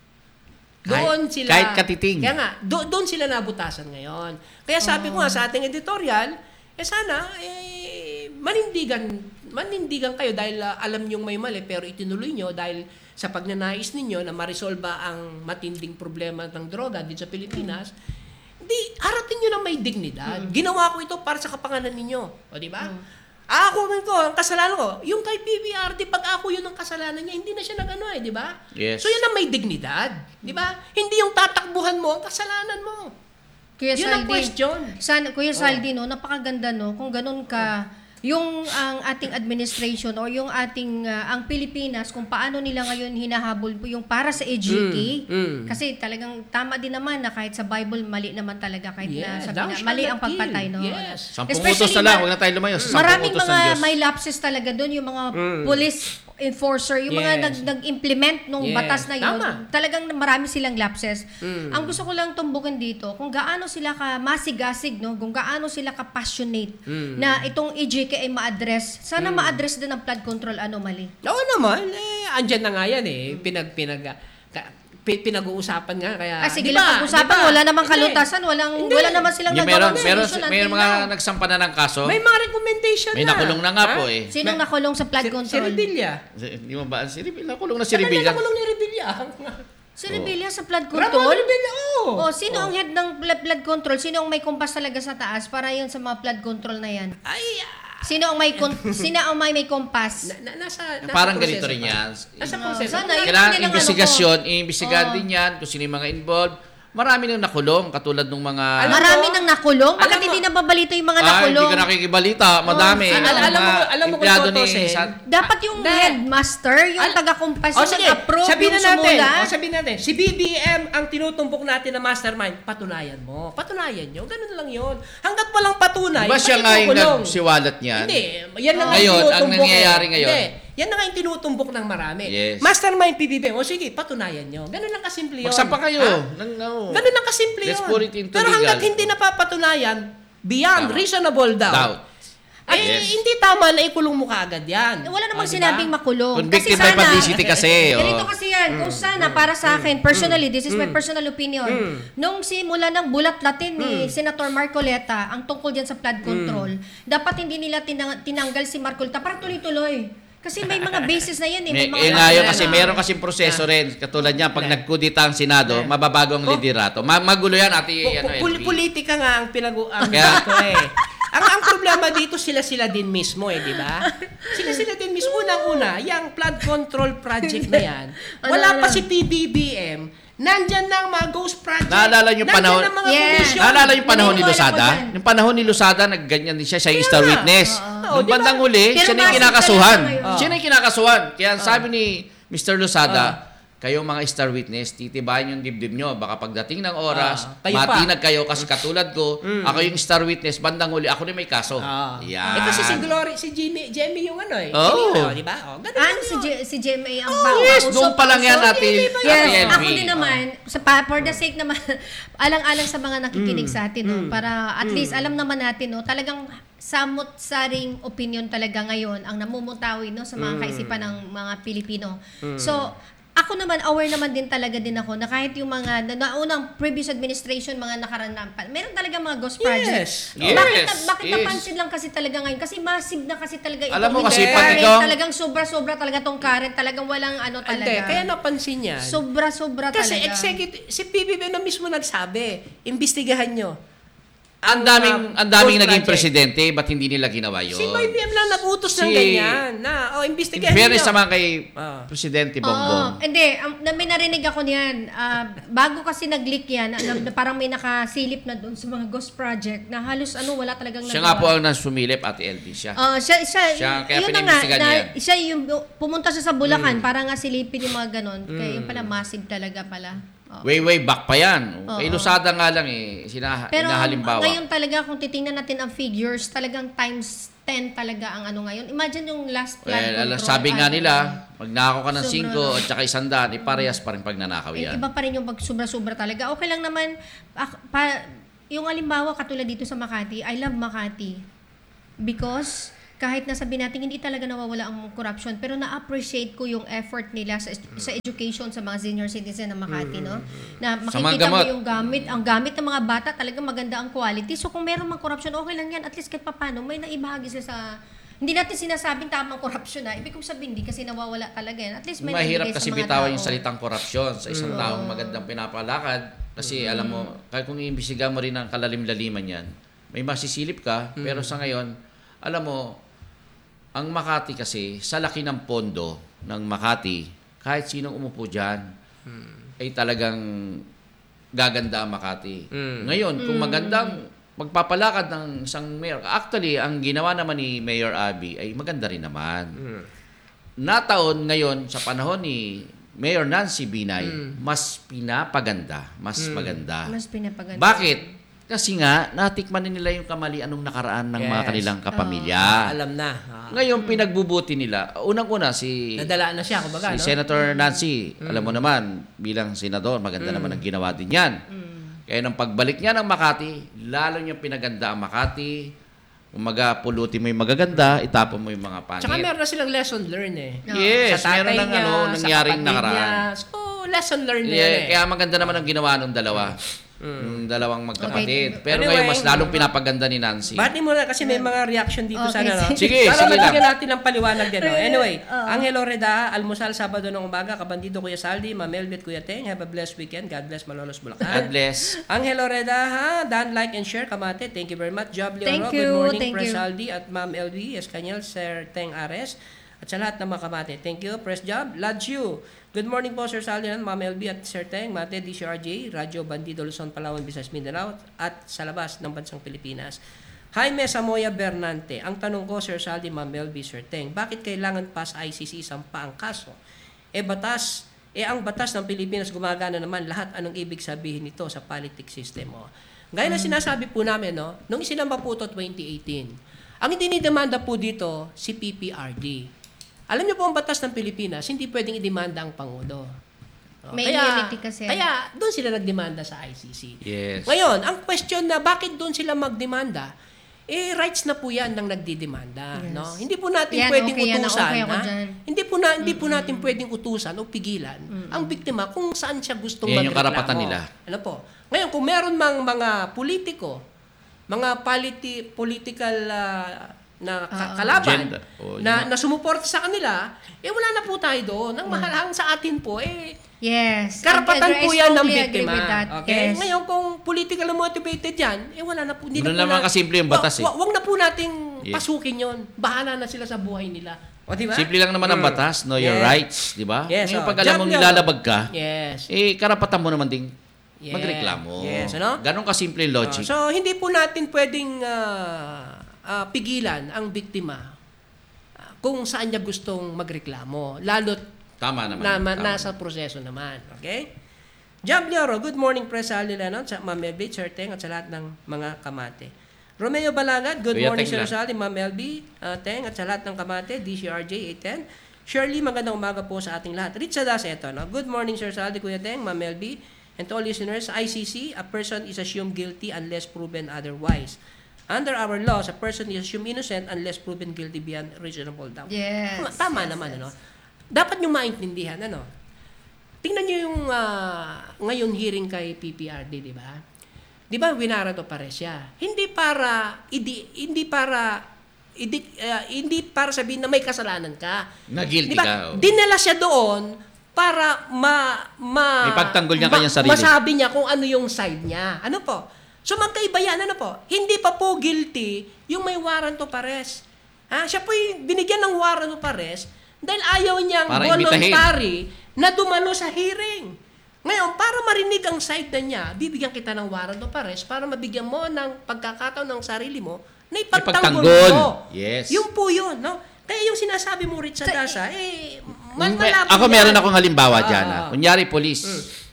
Doon Kahit- sila... kahit katiting. Kaya nga, do, doon sila nabutasan ngayon. Kaya sabi ko nga sa ating editorial, eh sana, eh, manindigan, manindigan kayo dahil uh, alam niyong may mali, pero itinuloy nyo dahil sa pagnanais ninyo na marisolba ang matinding problema ng droga dito sa Pilipinas, di, harapin nyo na may dignidad. Ginawa ko ito para sa kapangalan ninyo. O, di ba? Ako rin ko, ang kasalanan ko, yung kay P B R D, pag ako yun ang kasalanan niya, hindi na siya nag-ano eh, di ba? Yes. So yun ang may dignidad, di ba? Hindi yung tatakbuhan mo, ang kasalanan mo. Kuya Yun ang Saldi, question. Sana, Kuya Oh. Saldi, no, napakaganda, no, kung ganun ka, yung ang ating administration o yung ating, ah, ang Pilipinas, kung paano nila ngayon hinahabol po yung para sa E G K, Mm, mm. kasi talagang tama din naman na kahit sa Bible, mali naman talaga, kahit na Yes, sabi thou na, shalt mali not ang pagpatay, kill. no? Yes. Sampung Especially utos na lang, ma- huwag na tayo lumayo. sa sampung Maraming utos ng mga Diyos. may lapses talaga doon, yung mga police enforcer, yung mga Yes. nag, nag-implement nung Yes. batas na yun. Tama. Talagang marami silang lapses. Mm. Ang gusto ko lang tumbukin dito, kung gaano sila ka masigasig, no? Kung gaano sila ka passionate Mm. na itong E G K ay ma-address. Sana ma-address din ang flood control anomaly. Oo naman, eh, andyan na nga yan eh. Pinag, pinag, ka, pi- pinag-uusapan nga. Kaya, Ah, sige di lang, ba? pag-usapan, Di ba? wala namang Hindi. kalutasan, walang, Hindi. wala naman silang Yung nagawang meron, meron, solution may until mga now. nagsampa na ng kaso. May mga recommendation May na. nakulong na nga Ha? po eh. Sinong Ma- nakulong sa flood Si- Si control? Revilla. Di mo ba? Si Revilla, nakulong na si Tagal na Revilla. nakulong ni Revilla. Si Revilla sa flood Ramon control? Revilla, oo. O, sino ang head ng blood blood control? Sino ang may kumpas talaga sa taas para yun sa mga flood control na yan? Ay, ah, Sino ang may kon- sino ang may may kumpas? na, na, nasa, nasa Parang proseso ganito rin pa. yan. Nasa Ah, proseso. sana pa. yun. Kailangan nilang ano investigasyon, ko. iimbestigahan Oo. din yan kung sino yung mga involved. Marami nang nakulong, katulad ng mga... Alam Marami mo- nang nakulong? Bakit alam mo- hindi nababalito yung mga Ay, nakulong? hindi ka nakikibalita. Madami. Al- Yung al- alam mo- mga alam mo kung empleyado ni tutusin, San- Dapat yung Hindi. headmaster, yung Al- taga-kumpas, O yung sige, nag-approve, sabihin yung na natin. sumula. O sabihin natin, si B B M ang tinutumbok natin na mastermind, patunayan mo. Patunayan nyo. Ganun lang yun. Hanggat walang patunay, Di ba siya bakit nga yung kukulong? nagsiwalat niyan? Hindi. Yan na nga Ngayon, yung ang tinutumbok. nangyayari eh. ngayon- Hindi. Yan na nga yung tinutumbok ng marami. Yes. Mastermind P B B M. O sige, patunayan nyo. Ganun lang kasimple yun. Magsampa kayo. Ha? Nang, no. Ganun lang kasimple Let's yun. put it into Pero hanggat legal. hindi napapatunayan, beyond Tama. reasonable doubt, Doubt. ay Yes. hindi tama na ikulong mo kaagad yan. Wala namang O, diba? sinabing makulong. Convicted Kasi by sana, publicity kasi. oh. ganito kasi yan. Kung sana, para sa akin, personally, this is my personal opinion. Nung simula ng bulat-latin ni Senator Marcoleta, ang tungkol dyan sa flood control, dapat hindi nila tinang- tinanggal si Marcoleta para tuloy-tuloy. Kasi may mga basis na yan eh. May May, mga eh ngayon lakas kasi na- meron kasing proseso rin. Katulad niya, pag nagkudita ang Senado, mababago ang liderato. Ma- magulo yan, ati. Po- Ano, po- pol- L V. politika nga ang pinag ang Kaya- dito eh. Ang ang problema dito sila-sila din mismo eh, di ba? Sila-sila din mismo. Unang-una, yung flood control project na yan, wala pa si P B B M. Nandyan na ang mga ghost project. Naalala niyo Nandyan panahon- ang mga Yeah. commission. Naalala yung panahon ni Naniniwala ko Losada? dyan. Yung panahon ni Losada, nagganyan din siya, siya yung star nga. witness. Oo, Nung di ba? bandang huli, Pero siya na yung massive kinakasuhan. talaga ngayon. Siya na yung kinakasuhan. Kaya sabi ni Mister Losada, kayong mga star witness, titibayan yung dibdib nyo. Baka pagdating ng oras, Ah, kayo pa. matinag kayo kasi katulad ko, ako yung star witness, bandang huli, ako na may kaso. Ah. Yan. Eh kasi si Glory, si Jimmy, Jimmy yung ano eh. Oo. Sinino, di ba? Oh, ganun Ah, lang si, yun. J- si J M A ang Oh, pa- yes, kausap- noon pa lang yan, kausap. Ate, Ate Yes, L V. ako din naman, sa pa, for the sake naman, alang-alang sa mga nakikinig sa atin, no, para at least alam naman natin, no, talagang samot-saring opinion talaga ngayon ang namumutawi no, sa mga kaisipan ng mga Pilipino. So, ako naman, aware naman din talaga din ako na kahit yung mga na, naunang previous administration, mga nakaraan na, meron talaga mga ghost projects. Yes. Bakit, Yes. bakit Yes. napansin lang kasi talaga ngayon? Kasi massive na kasi talaga itong Alam mo kasi hindi pag current, ikaw- talagang sobra-sobra talaga tong current, talagang walang ano talaga. Hindi, kaya napansin yan. Sobra-sobra Kasi talaga. executive, si P B B na mismo nagsabi, imbestigahan nyo. Ang daming ang daming naging presidente, ba't hindi nila ginawa yun? Si B B M lang nag-utos ng Si- ganyan. Na, oh, In investigahan fairness nyo. naman kay Ah. Presidente Oo, Bongbong. hindi. Um, na, may narinig ako niyan. Ah, bago kasi nag-leak yan, na, na- parang may nakasilip na doon sa mga ghost project na halos ano, wala talagang Siya nagawa. nga po ang nasumilip, Ate L D siya. Ah, siya, siya, Siya, kaya yun na nga, pinimbestigahan na, niya yan. siya yung pumunta siya sa Bulacan Mm. para nga silipin yung mga ganon. Kaya yun pala, massive talaga pala. Oo. Way, way back pa yan. Oo. Kay Lusada nga lang eh, sina, Pero inahalimbawa. ngayon talaga, kung titingnan natin ang figures, talagang times ten talaga ang ano ngayon. Imagine yung last flood Well, control. sabi nga ano, nila, pag nakako ka ng Sobra singko na. at saka isandaan, eh, parehas pa rin pag nanakaw Eh, yan. iba pa rin yung pag sobra-sobra talaga. Okay lang naman, ak- pa, yung alimbawa katulad dito sa Makati, I love Makati. Because kahit nasabi natin hindi talaga nawawala ang corruption, pero na-appreciate ko yung effort nila sa, sa education sa mga senior citizen ng Makati, no? Na Sa mga makikita mo gamot. yung gamit, ang gamit ng mga bata talagang maganda ang quality. So kung meron mang corruption, okay lang yan. At least kahit papano, may naibahagi sila sa... Hindi natin sinasabing tamang corruption na. Ibig kong sabihin, hindi kasi nawawala talaga yan. At least may Mahirap naibigay sa kasi mga bitawan tao. yung salitang korupsyon sa isang taong magandang pinapalakad. Kasi alam mo, kahit kung iimbisiga mo rin ang kalalim-laliman yan, may masisilip ka, pero sa ngayon, alam mo, ang Makati kasi, sa laki ng pondo ng Makati, kahit sinong umupo dyan, ay talagang gaganda ang Makati. Ngayon, kung magandang magpapalakad ng isang mayor, actually, ang ginawa naman ni Mayor Abby ay maganda rin naman. Nataon ngayon, sa panahon ni Mayor Nancy Binay, mas pinapaganda, mas maganda. Mas pinapaganda. Bakit? Kasi nga, natikman na nila yung kamalian nung nakaraan ng mga Yes. kanilang kapamilya. Alam na. Ah. Ngayon, pinagbubuti nila. Unang-una, si, Nadala na siya, kumbaga, si no? Senator Nancy, alam mo naman, bilang senador, maganda naman ang ginawa din yan. Kaya nang pagbalik niya ng Makati, lalo niya pinaganda ang Makati. Umaga, pulutin mo yung magaganda, itapon mo yung mga pangit. Tsaka meron na silang lesson learned eh. Yes, Sa tatay meron ng niya, ano, sa nangyaring kapatid nakaraan. niya. So, lesson learned na Yeah, yan eh. kaya maganda naman ang ginawa ng dalawa. Yung dalawang magkapatid. Okay. Pero Anyway, ngayon, mas lalong pinapaganda ni Nancy. Bati mo na kasi may mga reaction dito Okay, sana. No? sige. Para sige mabigyan lang. natin ng paliwanag din. No? Anyway, Oo. Angelo Reda, almusal Sabado ng umaga, kabandido Kuya Saldi, Ma'am Elbit, Kuya Teng, have a blessed weekend. God bless Malolos God Bulacan. bless. Angelo Reda, ha? Dan, like, and share, kamate. Thank you very much. Job Thank Leoro, you, good morning, thank Pres you. Saldi at Ma'am L V, Escanyel, Sir Teng Ares, at sa lahat ng mga kamate. Thank you, Press Job. Ladju. Good morning po, Sir Saldi, Ma'am L V at Sir Teng, Mate, D C R J, Radyo Bandido, Luzon, Palawan, Visayas, Mindanao, at sa labas ng bansang Pilipinas. Jaime Samoya Bernante. Ang tanong ko, Sir Saldi, Ma'am L V, Sir Teng, bakit kailangan pa sa I C C sampa ang kaso? E batas, eh ang batas ng Pilipinas gumagana naman lahat. Anong ibig sabihin nito sa politics system? Oh. Gaya na sinasabi po namin, no, nung isinamba po ito twenty eighteen, ang dinidemanda po dito si P P R D. Alam niyo po ang batas ng Pilipinas, hindi pwedeng idemanda ang Pangulo. Oh, May immunity kasi. Kaya doon sila nagdemanda sa I C C. Yes. Ngayon, ang question na bakit doon sila magdemanda, eh rights na po 'yan ng nagdidemanda, Yes. no? Hindi po natin Yan, pwedeng okay yan, utusan, okay ako ha? dyan. Hindi po na hindi po natin pwedeng utusan o pigilan ang biktima kung saan siya gustong Yan yung magreklamo. karapatan nila. Ano po? Ngayon, kung meron mang mga politiko, mga politi- political ah, na ka- kalaban Agenda. O, na, yun na sumuporta sa kanila, eh wala na po tayo doon. Ang mahalagang sa atin po, eh, Yes. karapatan I- I po yan ng strongly agree biktima. with that. Okay? Yes. Ngayon, kung politically motivated yan, eh wala na po. Hindi Ganun na po naman na- kasimple yung batas, eh. Wa- Wag na po nating Yes. pasukin yon. Bahala na sila sa buhay nila. O, di ba? Simple lang naman ang batas, know your Yes. rights, di ba? Yes, Ngayon, oh. pag alam mong Job yun. nilalabag ka, Yes. eh, karapatan mo naman ding Yes. magreklamo. Yes, ano? Ganon kasimple yung logic. So, hindi po natin pwedeng ah, ah, pigilan ang biktima ah, kung saan niya gustong magreklamo. Lalo't Tama naman. na, ma- Tama. nasa proseso naman. Okay? Jab Lioro, good morning, Press Ali Lenon, sa Ma'am Elby, Sir Teng, at sa lahat ng mga kamate. Romeo Balagad, good Kuya morning, Teng Sir lang. Sally, Ma'am Elby, uh, Teng, at sa lahat ng kamate, D C R J eight ten. Shirley, magandang umaga po sa ating lahat. Ritza Das, eto, no? Good morning, Sir Sally, Kuya Teng, Ma'am Elby, and to all listeners, I C C, a person is assumed guilty unless proven otherwise. Under our laws, a person is assumed innocent unless proven guilty beyond reasonable doubt. Yes. Tama, tama Yes, naman, yes. ano? Dapat nyo maintindihan, ano? Tingnan nyo yung ah, ngayon hearing kay P P R D, di ba? Di ba winara to pare siya? Hindi para idi, hindi para idi, ah, hindi para sabihin na may kasalanan ka. Na guilty Di ba? ka, oh. Dinala siya doon para ma ma May pagtanggol niya kanyang sarili. Masabi niya kung ano yung side niya. Ano po? So magkaiba yan, ano po? Hindi pa po guilty yung may warrant of arrest. Ha? Siya po yung binigyan ng warrant of arrest dahil ayaw niyang Para voluntary na dumalo sa hearing. Ngayon, para marinig ang side na niya, bibigyan kita ng warrant of arrest para mabigyan mo ng pagkakataon ng sarili mo na ipagtanggol Ipagtanggol. mo. Yes. Yung po yun, no? Kaya yung sinasabi mo, Rich Sadasa, eh, mal May- malabo ako yan. meron akong halimbawa Ah, dyan. ah, ah. ah. Kunyari, police.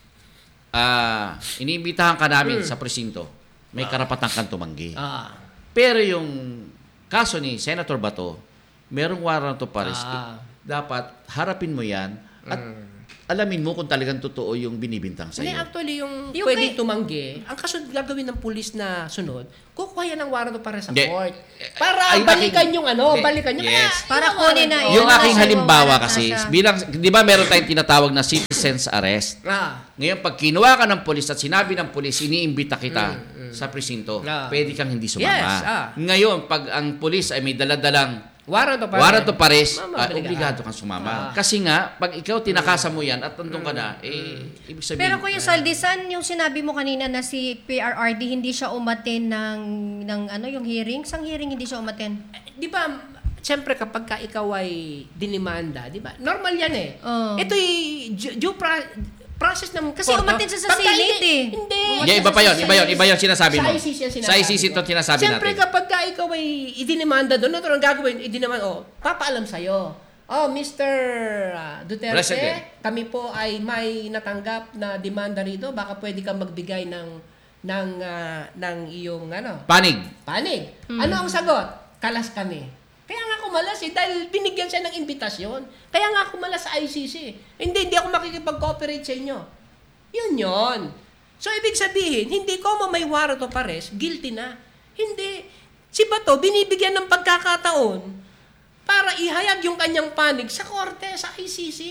Ah, iniimbitahan ka namin sa presinto. May karapatan kang tumanggi. Ah. Pero yung kaso ni Senator Bato, merong warrant of arrest. Ah. Dapat harapin mo yan at alamin mo kung talagang totoo yung binibintang sa Hindi, iyo. actually, yung, Yung pwedeng kay- tumanggi, ang kasunod gagawin ng pulis na sunod, kukuha yan ng warrant of arrest sa Hindi. court. Para Ay, balikan aking- yung ano, Hindi. balikan yung... Yes. Kaya, Para yung kunin na warrant- yun. Yung na aking siya, halimbawa warrant na kasi, siya. bilang, di ba meron tayong tinatawag na citizen's arrest? Ah. Ngayon, pag kinuha ka ng polis at sinabi ng polis, iniimbita kita sa presinto, Ah. pwede kang hindi sumama. Yes, ah. Ngayon, pag ang polis ay may daladalang Warrant of arrest. warrant of arrest, Mama, ah, obligahan. obligado kang sumama. Ah. Kasi nga, pag ikaw tinakasan mo yan at nandun ka na, eh, ibig sabihin... Pero Kuya Saldi, saan yung sinabi mo kanina na si P R R D hindi siya umaten ng, ng ano, yung hearing? Sang hearing hindi siya umaten? Eh, Di ba, siyempre kapag ka ikaw ay dinimanda, di ba? Normal yan eh. Oo. Ito'y due, due pra- process ng Kasi court, no? umatin siya sa Pagka Senate hindi- eh. Hindi. Yeah, iba pa yun, iba yun, iba yun sinasabi mo. Sa I C C yan sinasabi Sa I C C ko. ito sinasabi Siyempre natin. kapag ka ikaw ay idinimanda doon, ito ang gagawin, idinimanda, oh, papaalam sa'yo. Oh, Mister ah, Duterte, President. kami po ay may natanggap na demanda rito, baka pwede kang magbigay ng ng ah, ng iyong ano, Panig. panig. Ano ang sagot? Kalas kami. Kaya nga kumalas eh, dahil binigyan siya ng imbitasyon. Kaya nga kumalas sa I C C. Hindi, hindi ako makikipag-cooperate sa inyo. Yun yun. So, ibig sabihin, hindi ko mo may warrant of arrest, guilty na. Hindi. Si Bato, binibigyan ng pagkakataon para ihayag yung kanyang panig sa korte, sa I C C.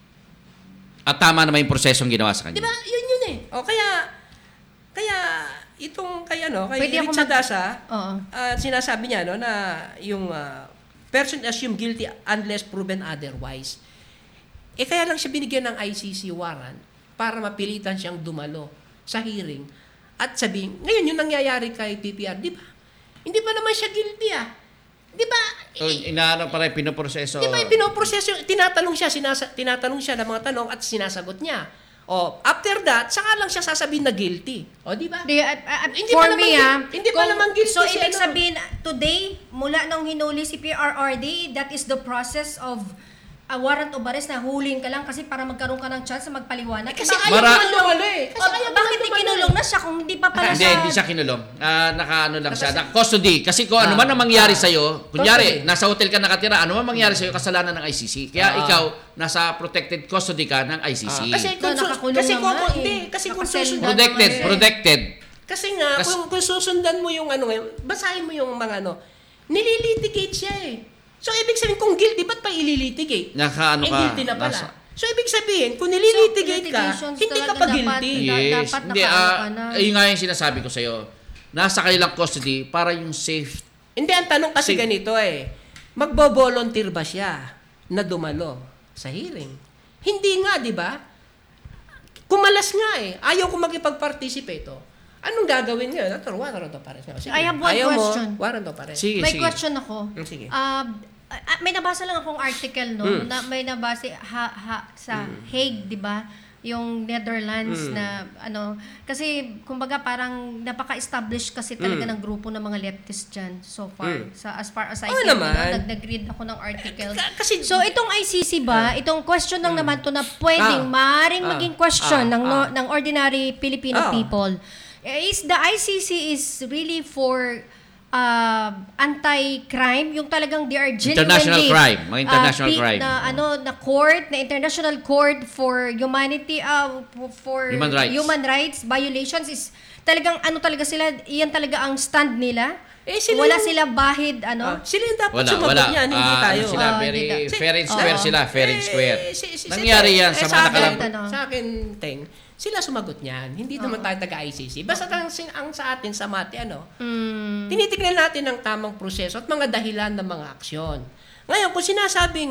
At tama naman yung prosesong ginawa sa Di kanya. ba? Yun yun eh. O kaya, kaya itong kay ano, kay Pwede ako Richard mag- Dasa, Oo. ah, sinasabi niya no na yung ah, person assumed guilty unless proven otherwise. Eh kaya lang siya binigyan ng I C C warrant para mapilitan siyang dumalo sa hearing at sabihin, ngayon yung nangyayari kay P P R, di ba? Hindi pa naman siya guilty ah. Di ba? So, inaano pa rin, pinoproseso. Di ba pinoproseso, tinatanong siya, sinasa, tinatanong siya ng mga tanong at sinasagot niya. O, after that, saka lang siya sasabihin na guilty. O, di ba? Di, at- at- Hindi for pa naman me, gil- ah, hindi pa kung- naman guilty So, si ibig ano. sabihin, today, mula nung hinuli si P R R D, that is the process of a warrant of arrest na huling ka lang kasi para magkaroon ka ng chance na magpaliwanag. Kasi Bakit- ayaw Mara- naman lumalo eh. Kasi Oh, ayaw bakit naman di lumalo kinulong eh. na siya kung hindi pa pala Hindi, siya... hindi siya kinulong. Ah, naka-ano lang siya, Kasi- naka-custody. Kasi kung ano Ah, man ang mangyari ah, sa'yo, kunyari, custody. nasa hotel ka nakatira, ano man mangyari sa'yo, kasalanan ng I C C. Kaya Ah. ikaw, nasa protected custody ka ng I C C. Ah, kasi Ito, kung, su- nakakulong kasi na kung, nga eh. hindi, kasi kung Nakaselda susundan, protected, naman eh. protected. kasi nga, Kas- kung, kung susundan mo yung ano ngayon, basahin mo yung mga ano, nililitigate siya eh. So, ibig sabihin, kung guilty, ba't pa ililitigate? Naka-ano eh, ka, guilty na pala. nasa- So, ibig sabihin, kung nililitigate ka, litigations hindi ka talaga pa dapat- guilty. Da- Yes. dapat Hindi, nakaano ah, ka na. ayun nga yung sinasabi ko sa'yo. Nasa kanilang custody para yung safe. Hindi, ang tanong kasi Sige. ganito eh, magbo-volunteer ba siya na dumalo sa hearing? Hindi nga, di ba? Kumalas nga eh. Ayaw ko makipag-participate. Oh. Anong gagawin ngayon? Ito, warrant of arrest. Sige. I have one Ayaw question. Mo, warrant of arrest. Sige, May sige. question ako. Mm, sige. Ah, ah, may nabasa lang akong article no Mm. na may nabasa ha, ha, sa Hague, 'di ba? Yung Netherlands Mm. na ano kasi kumbaga parang napaka-establish kasi talaga Mm. ng grupo ng mga leftists diyan so far. Mm. Sa as far as I Oo can, naman. no, nag nag-read ako ng article. Ka- kasi- so itong I C C ba, itong question lang naman to na pwedeng Ah. maaring Ah. maging question Ah. ng no- Ah. ng ordinary Filipino Ah. people. Eh, Is the I C C is really for uh, anti-crime, yung talagang they are genuinely International crime, mga international uh, pi- crime. na ano na court, na international court for humanity uh, for Human rights. human rights violations is talagang ano talaga sila, iyan talaga ang stand nila. Eh, sila Wala yung- sila bahid ano. Ah, sila yung dapat Wala, sumagot wala. niyan, hindi Ah, tayo. ano sila, Ah, very hindi ta- fair and Si- square Oo. sila, fair and Eh, square. si- si- Nangyari si- yan eh, sa sa mga akin, nakalang... Ano? Sa akin, Teng, sila sumagot niyan. Hindi naman tayo taga-I C C. Basta ang, sing- ang sa atin sa mati, ano, Mm, tinitignan natin ang tamang proseso at mga dahilan ng mga aksyon. Ngayon, kung sinasabing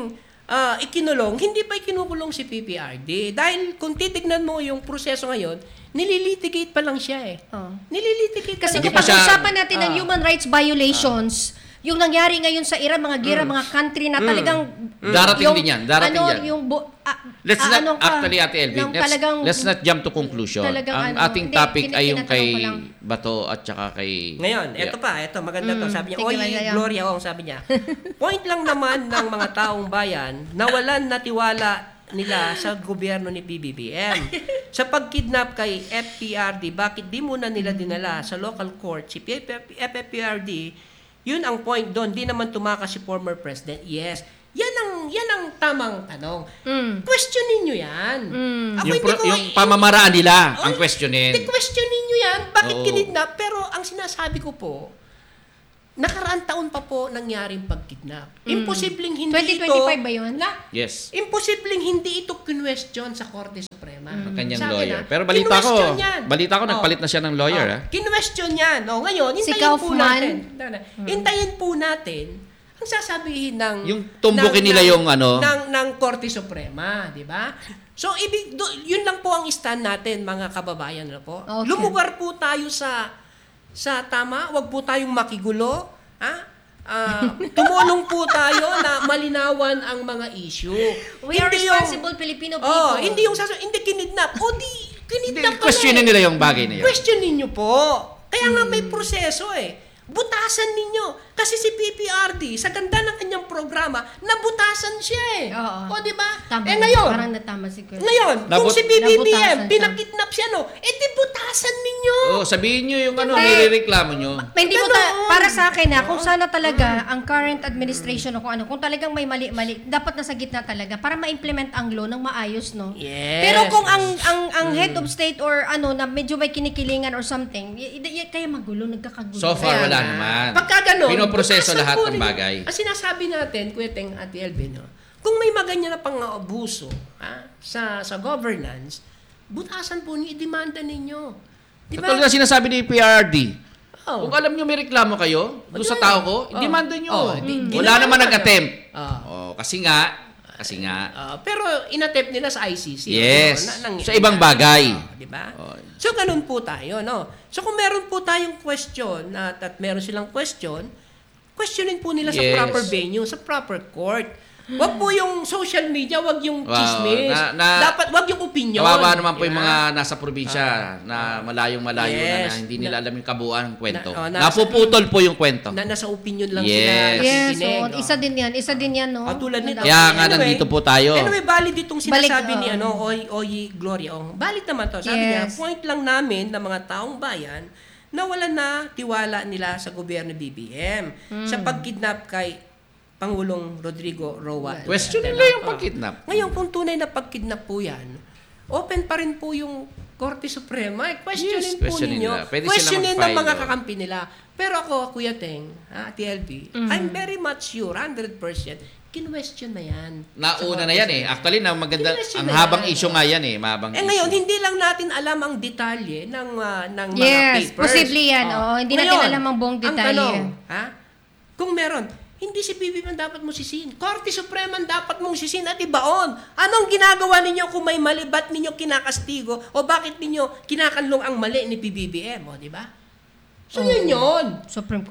ah, ikinulong, hindi pa ikinukulong si P P R D. Dahil kung titignan mo yung proseso ngayon, nililitigate pa lang siya eh. Oh. Nililitigate Kasi pa kung lang siya. pag-usapan natin ng Ah. human rights violations, yung nangyari ngayon sa Iran, mga gira, mga country na talagang... Darating din yan, darating ano, yan. Yung bu- ah, Let's ah, not, ano ka, actually, Ate Elvin, ng let's, talagang- let's not jump to conclusion. talagang Ang ano, ating hindi, topic tin- ay yung tinatanong kay ko lang. Bato at saka kay... Ngayon, eto pa, eto, maganda to. Sabi niya, sige, oy, Maria." Gloria, oh, sabi niya, point lang naman ng mga taong bayan na walan na tiwala nila sa gobyerno ni P B B M. Sa pagkidnap kay F P R D, bakit di muna nila dinala sa local court si F F P R D? Yun ang point doon. Di naman tumakas si former president. Yes. Yan ang yan ang tamang tanong. Mm. Questionin nyo yan. Ako Yung, hindi pro- ko yung pamamaraan nila Oh, ang questionin. Hindi, questionin nyo yan. Bakit Oo. kinidnap? Pero ang sinasabi ko po, nakaraang taon pa po nangyaring pagkidnap. Imposibleng hindi twenty ito... twenty-five ba yun? Na, Yes. imposibleng hindi ito kinwestiyon sa Korte Suprema. Ang kanyang Sa akin, lawyer. ah, Pero balita ko, kinwestiyon yan. balita ko Oh. nagpalit na siya ng lawyer. Oh, ah. kinwestiyon yan. Oh, ngayon, Si hintayin po Kaufman? natin. Hintayin po natin ang sasabihin ng... Yung tumbukin ng- nila ng- yung ano- Ng, ng Korte Suprema, di ba? So, ibig, do, yun lang po ang stand natin, mga kababayan. Ano po? Okay. Lumugar po tayo sa sa tama. Huwag po tayong makigulo. Ha? Ah, tumulong po tayo na malinawan ang mga issue. We are Hindi yung- responsible Filipino people. Oh, hindi yung sasabi, hindi kinidnap. O di, kinidnap ka Questionin na eh. nila yung bagay na yun. Questionin nyo po. Kaya nga may proseso eh. Butasan ninyo. Kasi si P P R D, sa ganda ng kanyang programa, nabutasan siya eh. Oo. O di ba? Tama. Eh ngayon, Parang natama si Kuya. ngayon, kung Nabut- si P B B nabutasan M, siya. pinakidnap siya, no? Eh di butasan ninyo. Oh, sabihin nyo yung ano, Hindi. nirereklamo nyo. May hindi mo ta- Ganon. para sa akin na kung sana talaga ang current administration o kung ano, kung talagang may mali-mali, dapat nasa gitna talaga para ma-implement ang law ng maayos, no? Yes. Pero kung ang ang ang head of state or ano na medyo may kinikilingan or something, y- y- y- kaya magulo, nagkakagulo. So far, Kaya wala nga. naman. Pagka ganun, Pinoproseso butasan lahat po ng ninyo. bagay. Ang sinasabi natin, Kuya Teng, Ate Elvin, no? Kung may maganyan na pang-abuso ha, sa sa governance, butasan po niyo, i-demanda ninyo. Di ba? Katulad na sinasabi ni P R D. Oh. Kung alam nyo may reklamo kayo doon sa tao ko, Oh. i-demanda nyo. Oh, di- Mm. ginawa Wala naman naman. nag-attempt. Oh. Oh, kasi nga, kasi nga, Ah, pero inattempt nila sa I C C. Yes. no? Na- nang- Sa ibang bagay. Ah, di ba? Oh. So, ganun po tayo, no? So, kung meron po tayong question at, at meron silang question, questionin po nila sa Yes. proper venue, sa proper court. Wag po yung social media, wag yung Wow, chismis. na- na- Dapat wag yung opinion. kawawa naman po di yung ba? mga nasa probinsya na malayong-malayo na, na Yes. hindi nila alam yung kabuuan ng kwento. Na- oh, nasa- Napuputol po yung kwento. Na nasa opinion lang Yes. sila Yes, nakikinig. so, oh. isa din yan. Isa din yan, no? Ah, tulad nito. Kaya nga nandito po tayo. Anyway, valid itong sinasabi Balik, ni oh. ano, Oy, Oy Gloria. Oh, valid naman to. Sabi niya, Yes. point lang namin ng mga taong bayan na wala na tiwala nila sa gobyerno B B M Hmm. sa pagkidnap kay Pangulong Rodrigo Roa. Question Duterte. nila yung Oh. pagkidnap. Ngayon, kung tunay na pagkidnap po yan, open pa rin po yung Korte Suprema. Eh, questionin Yes, po questionin ninyo. nila. Pwede Questionin sila ng mag-file, mga oh. kakampi nila. Pero ako, Kuya Teng, ha, T L B, Mm-hmm. I'm very much sure, one hundred percent, kinwestiyon na yan. Nauna Sa na Korte yan eh. Suprema. Actually, na maganda, Kinwestiyon ang na habang yan. issue nga yan eh. Mahabang Eh issue. ngayon, hindi lang natin alam ang detalye ng ah, ng mga Yes, papers. posible yan, oo. Hindi natin alam ang buong detalye. Ang tanong, ha? Kung meron, hindi si P B B M dapat mo sisihin. Korte Suprema dapat mong sisihin at ibaon. Anong ginagawa ninyo kung may mali? Ba't ninyo kinakastigo? O bakit ninyo kinakanlong ang mali ni P B B M? O, di ba? So, yun yun. Supreme